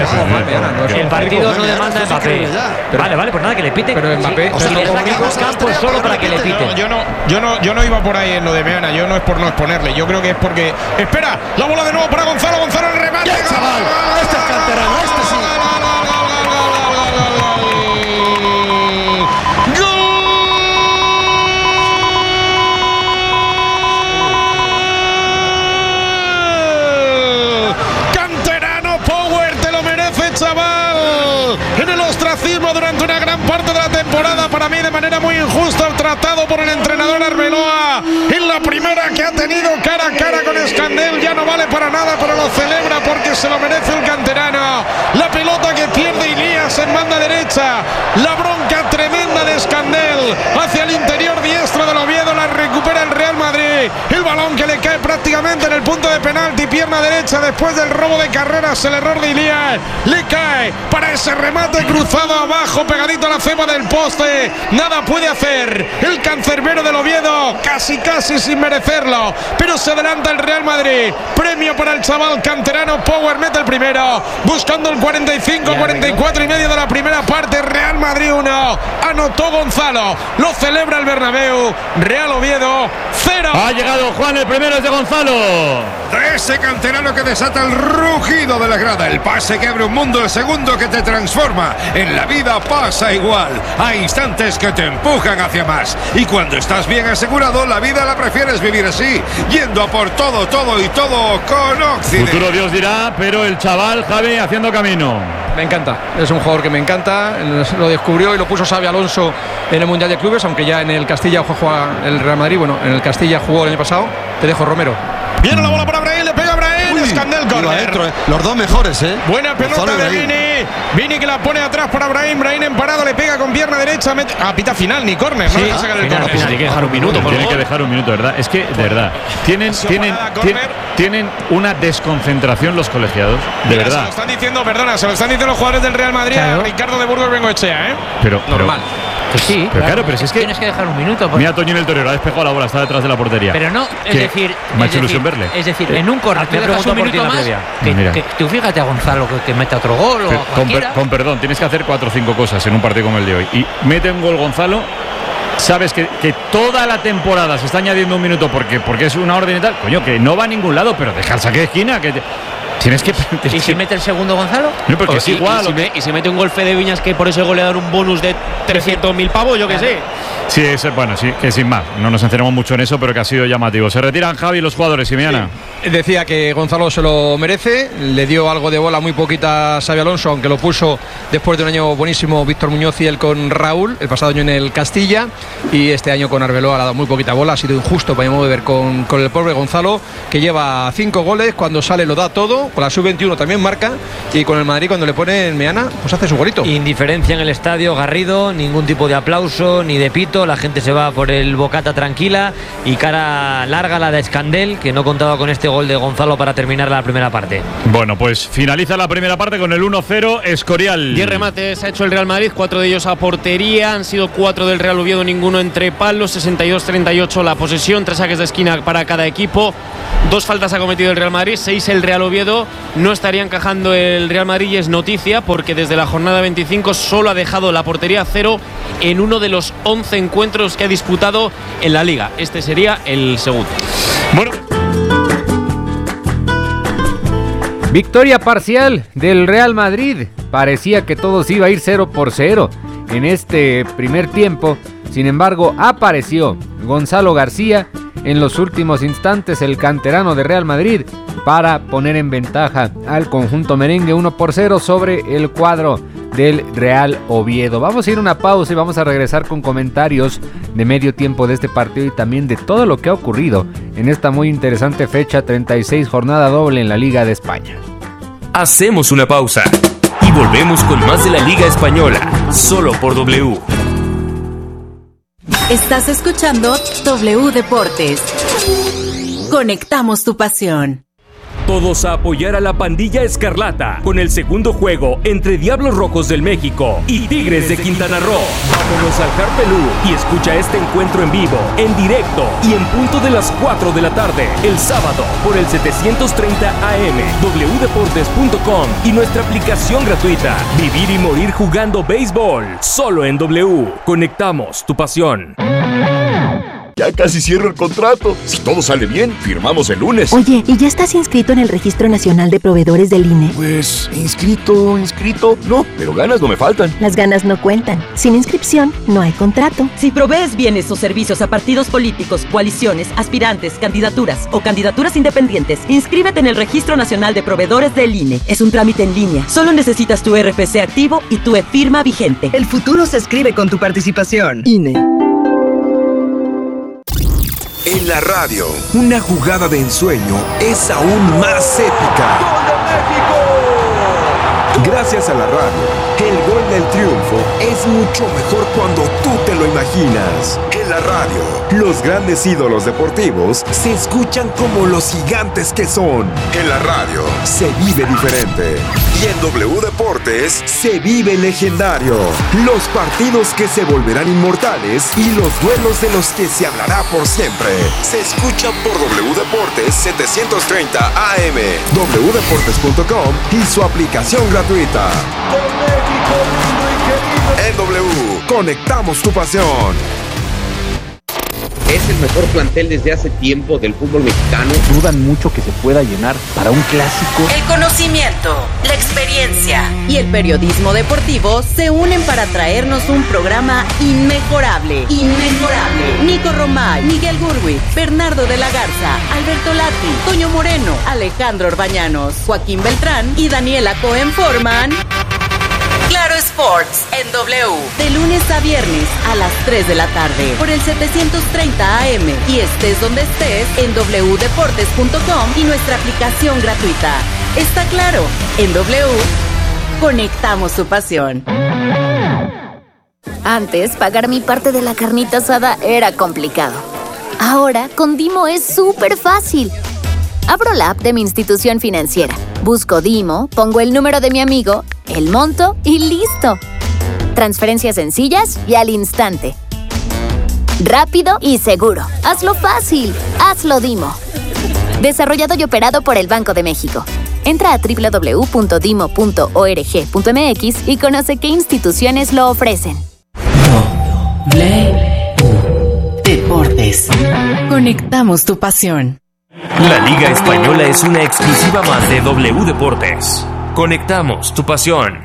jugado. El partido no demanda a Mbappé. Vale, vale, pues nada, que le piten. Pero Mbappé, o sea, si le sacamos campo es solo para que le piten. Yo no, yo no, yo no iba por ahí en lo de Meana. Yo no es por no exponerle. Yo creo que es porque. Espera, la bola de nuevo para Gonzalo. Gonzalo el remate. ¡Ya, chaval! Este es canterano, este sí. Canterano Power, te lo merece, chaval. En el ostracismo durante una gran parte de la temporada, para mí de manera muy injusta, tratado por el entrenador Arbeloa. En la primera que ha tenido cara a cara con Escandel, ya no vale para nada, pero lo celebra porque se lo merece el canterano. La pelota que pierde Ilías en banda derecha, la bronca tremenda de Escandel hacia el interior diestro del Oviedo, la recupera el Real Madrid. El balón que le cae prácticamente en el punto de penalti, pierna derecha después del robo de carreras, el error de Ilías, le cae para ese remate cruzado abajo, pegadito a la ceba del poste. Nada puede hacer el cancerbero del Oviedo, casi casi sin merecerlo, pero se adelanta el Real Madrid. Premio para el chaval canterano Power, mete el primero, buscando el cuarenta y cinco, cuarenta y cuatro y medio de la primera parte. Real Madrid uno, anotó Gonzalo, lo celebra el Bernabéu. Real Oviedo cero. Ha llegado Juan, el primero es de Gonzalo. de ese canterano que desata el rugido de la grada, el pase que abre un mundo, el segundo que te transforma. En la vida pasa igual, hay instantes que te empujan hacia más, y cuando estás bien asegurado, la vida la prefieres vivir así, yendo a por todo, todo y todo con Occident. Futuro Dios dirá, pero el chaval Javi haciendo camino. Me encanta, es un jugador que me encanta, lo descubrió y lo puso Xabi Alonso en el Mundial de Clubes, aunque ya en el Castilla juega el Real Madrid, bueno, en el Castilla jugó el año pasado. Te dejo, Romero. Viene la bola para Brahim, le pega a Brahim, Escandel corner. Adentro, eh. Los dos mejores, eh. Buena pelota de Vini. Vini que la pone atrás para Brahim. Brahim en parado, le pega con pierna derecha. Mete... Ah, pita final, ni córner, sí, ¿no? Deja sacar el final, córner. Tiene que dejar un minuto. Tiene que dejar un minuto, ¿verdad? Es que, de verdad, tienen, tienen, tienen, tienen una desconcentración los colegiados. De Mira, verdad. Se lo están diciendo, perdona, se lo están diciendo los jugadores del Real Madrid claro. a Ricardo de Burgos Bengoechea, ¿eh? Pero, normal. Que sí, pero claro, claro, pero si es que tienes que dejar un minuto. Porque... Mira, Toño en el Torero, ha despejado la bola, está detrás de la portería. Pero no, es decir, me ha hecho ilusión verle. Es decir, en un corner tú dejas un minuto más. Que, Mira. que tú fíjate a Gonzalo que, que mete otro gol Pero, o con, per, con perdón, tienes que hacer cuatro o cinco cosas en un partido como el de hoy. Y mete un gol Gonzalo. Sabes que, que toda la temporada se está añadiendo un minuto porque, porque es una orden y tal. Coño, que no va a ningún lado, pero deja el saque de esquina. Que te, tienes que. ¿Y si mete el segundo Gonzalo? No, porque es y, igual. Y si, me, y si mete un gol Fede Viñas que por ese gol le dan un bonus de trescientos mil pavos, yo qué sé. Sí, es, bueno, sí, que sin más. No nos encerramos mucho en eso, pero que ha sido llamativo. Se retiran Javi y los jugadores, Simiana. Sí. Decía que Gonzalo se lo merece. Le dio algo de bola muy poquita a Xabi Alonso, aunque lo puso después de un año buenísimo Víctor Muñoz y él con Raúl, el pasado año en el Castilla. Y este año con Arbeloa le ha dado muy poquita bola. Ha sido injusto para mi modo de ver con, con el pobre Gonzalo, que lleva cinco goles. Cuando sale lo da todo. Con la sub veintiuno también marca. Y con el Madrid, cuando le pone en Meana, pues hace su golito. Indiferencia en el estadio, Garrido. Ningún tipo de aplauso ni de pito. La gente se va por el bocata tranquila. Y cara larga la de Escandel, que no contaba con este gol de Gonzalo para terminar la primera parte. Bueno, pues finaliza la primera parte con el uno cero. Escorial. diez remates ha hecho el Real Madrid, cuatro de ellos a portería. Han sido cuatro del Real Oviedo, ninguno entre palos. sesenta y dos treinta y ocho la posesión, tres saques de esquina para cada equipo. Dos faltas ha cometido el Real Madrid, seis el Real Oviedo. No estaría encajando el Real Madrid y es noticia porque desde la jornada veinticinco solo ha dejado la portería cero en uno de los once encuentros que ha disputado en la Liga. Este sería el segundo. Bueno. Victoria parcial del Real Madrid. Parecía que todo se iba a ir cero por cero en este primer tiempo. Sin embargo, apareció Gonzalo García en los últimos instantes, el canterano de Real Madrid, para poner en ventaja al conjunto merengue uno por cero sobre el cuadro del Real Oviedo. Vamos a ir a una pausa y vamos a regresar con comentarios de medio tiempo de este partido y también de todo lo que ha ocurrido en esta muy interesante fecha treinta y seis, jornada doble en la Liga de España. Hacemos una pausa y volvemos con más de la Liga Española, solo por W. Estás escuchando W Deportes. Conectamos tu pasión. Todos a apoyar a la pandilla Escarlata con el segundo juego entre Diablos Rojos del México y Tigres de Quintana Roo. Vámonos al Carpelú y escucha este encuentro en vivo, en directo y en punto de las cuatro de la tarde, el sábado, por el setecientos treinta A M, w deportes punto com y nuestra aplicación gratuita. Vivir y morir jugando béisbol, solo en W. Conectamos tu pasión. Ya casi cierro el contrato. Si todo sale bien, firmamos el lunes. Oye, ¿y ya estás inscrito en el Registro Nacional de Proveedores del I N E? Pues, inscrito, inscrito, no, pero ganas no me faltan. Las ganas no cuentan. Sin inscripción, no hay contrato. Si provees bienes o servicios a partidos políticos, coaliciones, aspirantes, candidaturas o candidaturas independientes, inscríbete en el Registro Nacional de Proveedores del I N E. Es un trámite en línea. Solo necesitas tu R F C activo y tu e-firma vigente. El futuro se escribe con tu participación. I N E. En la radio, una jugada de ensueño es aún más épica. ¡Gol de México! Gracias a la radio, el gol del triunfo es mucho mejor cuando tú te lo imaginas. En la radio, los grandes ídolos deportivos se escuchan como los gigantes que son. En la radio, se vive diferente. Y en W Deportes, se vive legendario. Los partidos que se volverán inmortales y los duelos de los que se hablará por siempre. Se escuchan por W Deportes setecientos treinta A M, w deportes punto com y su aplicación gratuita. En W, conectamos tu pasión. Es el mejor plantel desde hace tiempo del fútbol mexicano. Dudan mucho que se pueda llenar para un clásico. El conocimiento, la experiencia y el periodismo deportivo se unen para traernos un programa inmejorable. Inmejorable. Nico Romay, Miguel Gurwitz, Bernardo de la Garza, Alberto Lati, Toño Moreno, Alejandro Orbañanos, Joaquín Beltrán y Daniela Cohen forman Claro Sports en W, de lunes a viernes a las tres de la tarde por el setecientos treinta A M y estés donde estés en doble u deportes punto com y nuestra aplicación gratuita. Está claro, en W conectamos tu pasión. Antes, pagar mi parte de la carnita asada era complicado. Ahora, con Dimo es súper fácil. Abro la app de mi institución financiera, busco Dimo, pongo el número de mi amigo, el monto y listo. Transferencias sencillas y al instante. Rápido y seguro. Hazlo fácil. Hazlo Dimo. Desarrollado y operado por el Banco de México. Entra a doble u doble u doble u punto dimo punto org punto m x y conoce qué instituciones lo ofrecen. W Deportes. Conectamos tu pasión. La Liga Española es una exclusiva más de W Deportes. Conectamos tu pasión.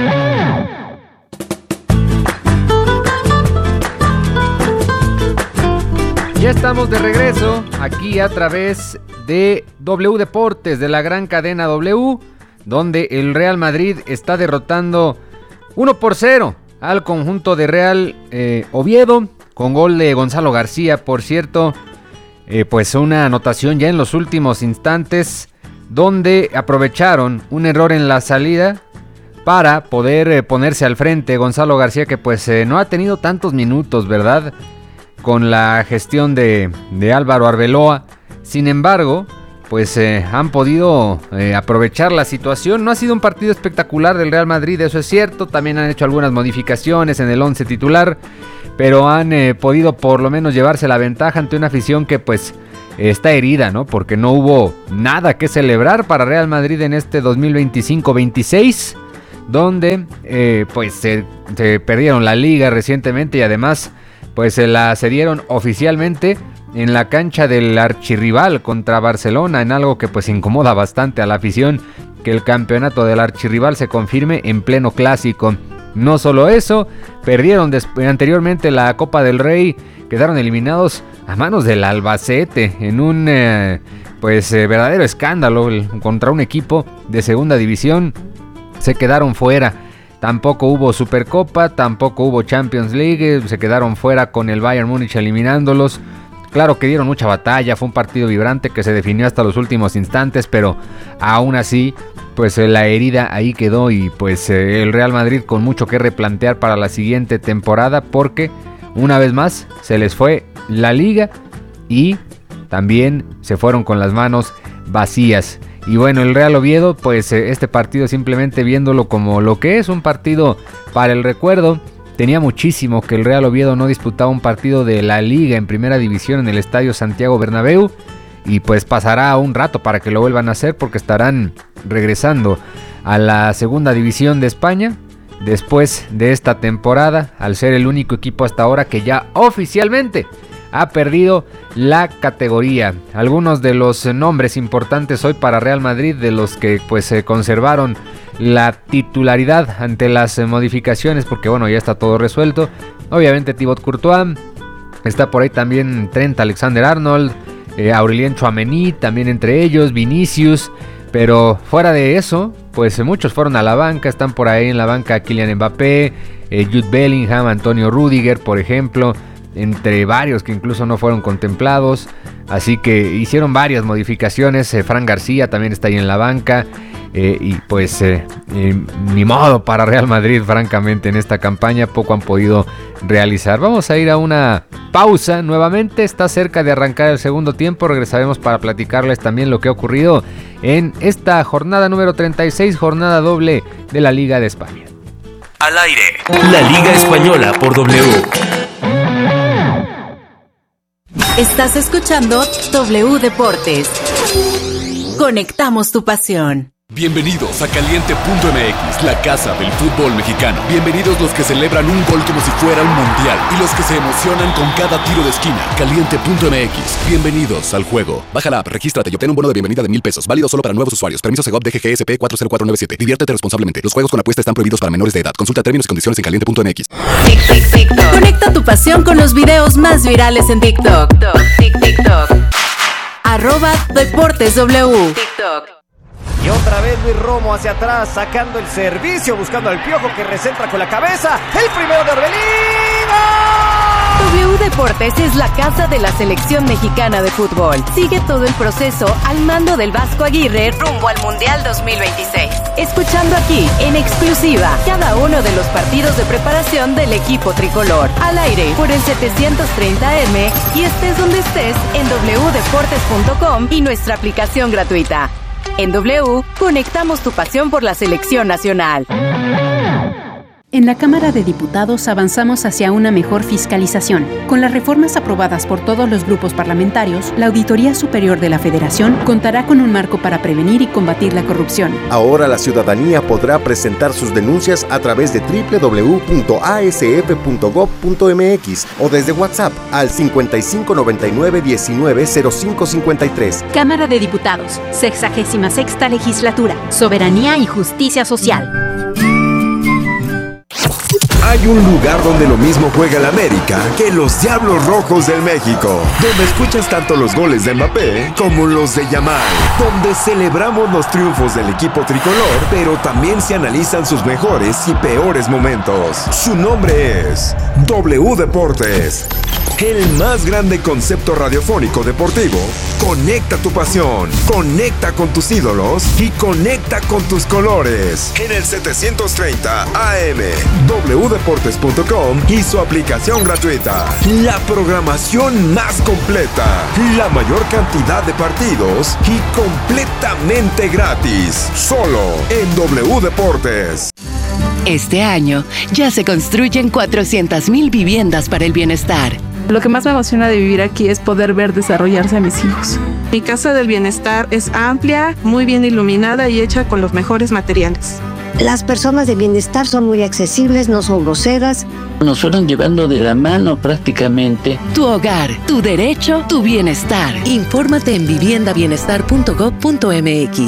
Ya estamos de regreso aquí a través de W Deportes, de la gran cadena W, donde el Real Madrid está derrotando uno por cero al conjunto de Real eh, Oviedo, con gol de Gonzalo García, por cierto. Eh, pues una anotación ya en los últimos instantes, donde aprovecharon un error en la salida para poder eh, ponerse al frente. Gonzalo García, que pues eh, no ha tenido tantos minutos, ¿verdad?, con la gestión de, de Álvaro Arbeloa. Sin embargo, pues eh, han podido eh, aprovechar la situación. No ha sido un partido espectacular del Real Madrid, eso es cierto. También han hecho algunas modificaciones en el once titular, pero han eh, podido por lo menos llevarse la ventaja ante una afición que pues eh, está herida, ¿no? Porque no hubo nada que celebrar para Real Madrid en este dos mil veinticinco veintiséis, donde eh, pues se, se perdieron la liga recientemente y además pues se la cedieron oficialmente en la cancha del archirrival contra Barcelona, en algo que pues incomoda bastante a la afición, que el campeonato del archirrival se confirme en pleno clásico. No solo eso, perdieron anteriormente la Copa del Rey, quedaron eliminados a manos del Albacete en un eh, pues eh, verdadero escándalo contra un equipo de segunda división. Se quedaron fuera. Tampoco hubo Supercopa, tampoco hubo Champions League, se quedaron fuera con el Bayern Múnich eliminándolos. Claro que dieron mucha batalla, fue un partido vibrante que se definió hasta los últimos instantes, pero aún así, pues eh, la herida ahí quedó y pues eh, el Real Madrid con mucho que replantear para la siguiente temporada, porque una vez más se les fue la liga y también se fueron con las manos vacías. Y bueno, el Real Oviedo, pues eh, este partido simplemente viéndolo como lo que es, un partido para el recuerdo. Tenía muchísimo que el Real Oviedo no disputaba un partido de la Liga en primera división en el Estadio Santiago Bernabéu. Y pues pasará un rato para que lo vuelvan a hacer, porque estarán regresando a la segunda división de España después de esta temporada, al ser el único equipo hasta ahora que ya oficialmente ha perdido la categoría. Algunos de los nombres importantes hoy para Real Madrid, de los que pues se conservaron la titularidad ante las modificaciones, porque bueno, ya está todo resuelto. Obviamente Thibaut Courtois, está por ahí también Trent Alexander-Arnold, eh, Aurélien Tchouaméni, también entre ellos, Vinicius. Pero fuera de eso, pues muchos fueron a la banca. Están por ahí en la banca Kylian Mbappé, eh, Jude Bellingham, Antonio Rüdiger, por ejemplo, entre varios que incluso no fueron contemplados. Así que hicieron varias modificaciones. eh, Fran García también está ahí en la banca. Eh, y pues eh, eh, ni modo para Real Madrid, francamente, en esta campaña poco han podido realizar. Vamos a ir a una pausa nuevamente. Está cerca de arrancar el segundo tiempo. Regresaremos para platicarles también lo que ha ocurrido en esta jornada número treinta y seis, jornada doble de la Liga de España. Al aire, la Liga Española por W. Estás escuchando W Deportes. Conectamos tu pasión. Bienvenidos a Caliente punto M X, la casa del fútbol mexicano. Bienvenidos los que celebran un gol como si fuera un mundial y los que se emocionan con cada tiro de esquina. Caliente punto M X, bienvenidos al juego. Baja la app, regístrate y obtén un bono de bienvenida de mil pesos, válido solo para nuevos usuarios. Permiso Segov D G G S P cuatro cero cuatro nueve siete. Diviértete responsablemente. Los juegos con apuesta están prohibidos para menores de edad. Consulta términos y condiciones en caliente punto M X. Tic, tic, tic, Conecta tu pasión con los videos más virales en TikTok. Tic, TikTok. Arroba Deportes W. TikTok. Y otra vez Luis Romo hacia atrás, sacando el servicio, buscando al Piojo que recentra con la cabeza. El primero de Orbelín. W Deportes es la casa de la selección mexicana de fútbol. Sigue todo el proceso al mando del Vasco Aguirre rumbo al Mundial dos mil veintiséis. Escuchando aquí, en exclusiva, cada uno de los partidos de preparación del equipo tricolor. Al aire por el setecientos treinta M y estés donde estés en doble u deportes punto com y nuestra aplicación gratuita. En W, conectamos tu pasión por la selección nacional. En la Cámara de Diputados avanzamos hacia una mejor fiscalización. Con las reformas aprobadas por todos los grupos parlamentarios, la Auditoría Superior de la Federación contará con un marco para prevenir y combatir la corrupción. Ahora la ciudadanía podrá presentar sus denuncias a través de doble u doble u doble u punto a s f punto gob punto m x o desde WhatsApp al cincuenta y cinco noventa y nueve diecinueve cero cinco cincuenta y tres. Cámara de Diputados, sexagésima sexta Legislatura, Soberanía y Justicia Social. Hay un lugar donde lo mismo juega el América que los Diablos Rojos del México, donde escuchas tanto los goles de Mbappé como los de Yamal, donde celebramos los triunfos del equipo tricolor, pero también se analizan sus mejores y peores momentos. Su nombre es W Deportes, el más grande concepto radiofónico deportivo. Conecta tu pasión, conecta con tus ídolos y conecta con tus colores. En el setecientos treinta A M, doble u deportes punto com y su aplicación gratuita. La programación más completa, la mayor cantidad de partidos y completamente gratis. Solo en W Deportes. Este año ya se construyen cuatrocientas mil viviendas para el bienestar. Lo que más me emociona de vivir aquí es poder ver desarrollarse a mis hijos. Mi casa del bienestar es amplia, muy bien iluminada y hecha con los mejores materiales. Las personas de bienestar son muy accesibles, no son groseras. Nos fueron llevando de la mano prácticamente. Tu hogar, tu derecho, tu bienestar. Infórmate en vivienda bienestar punto gob punto m x.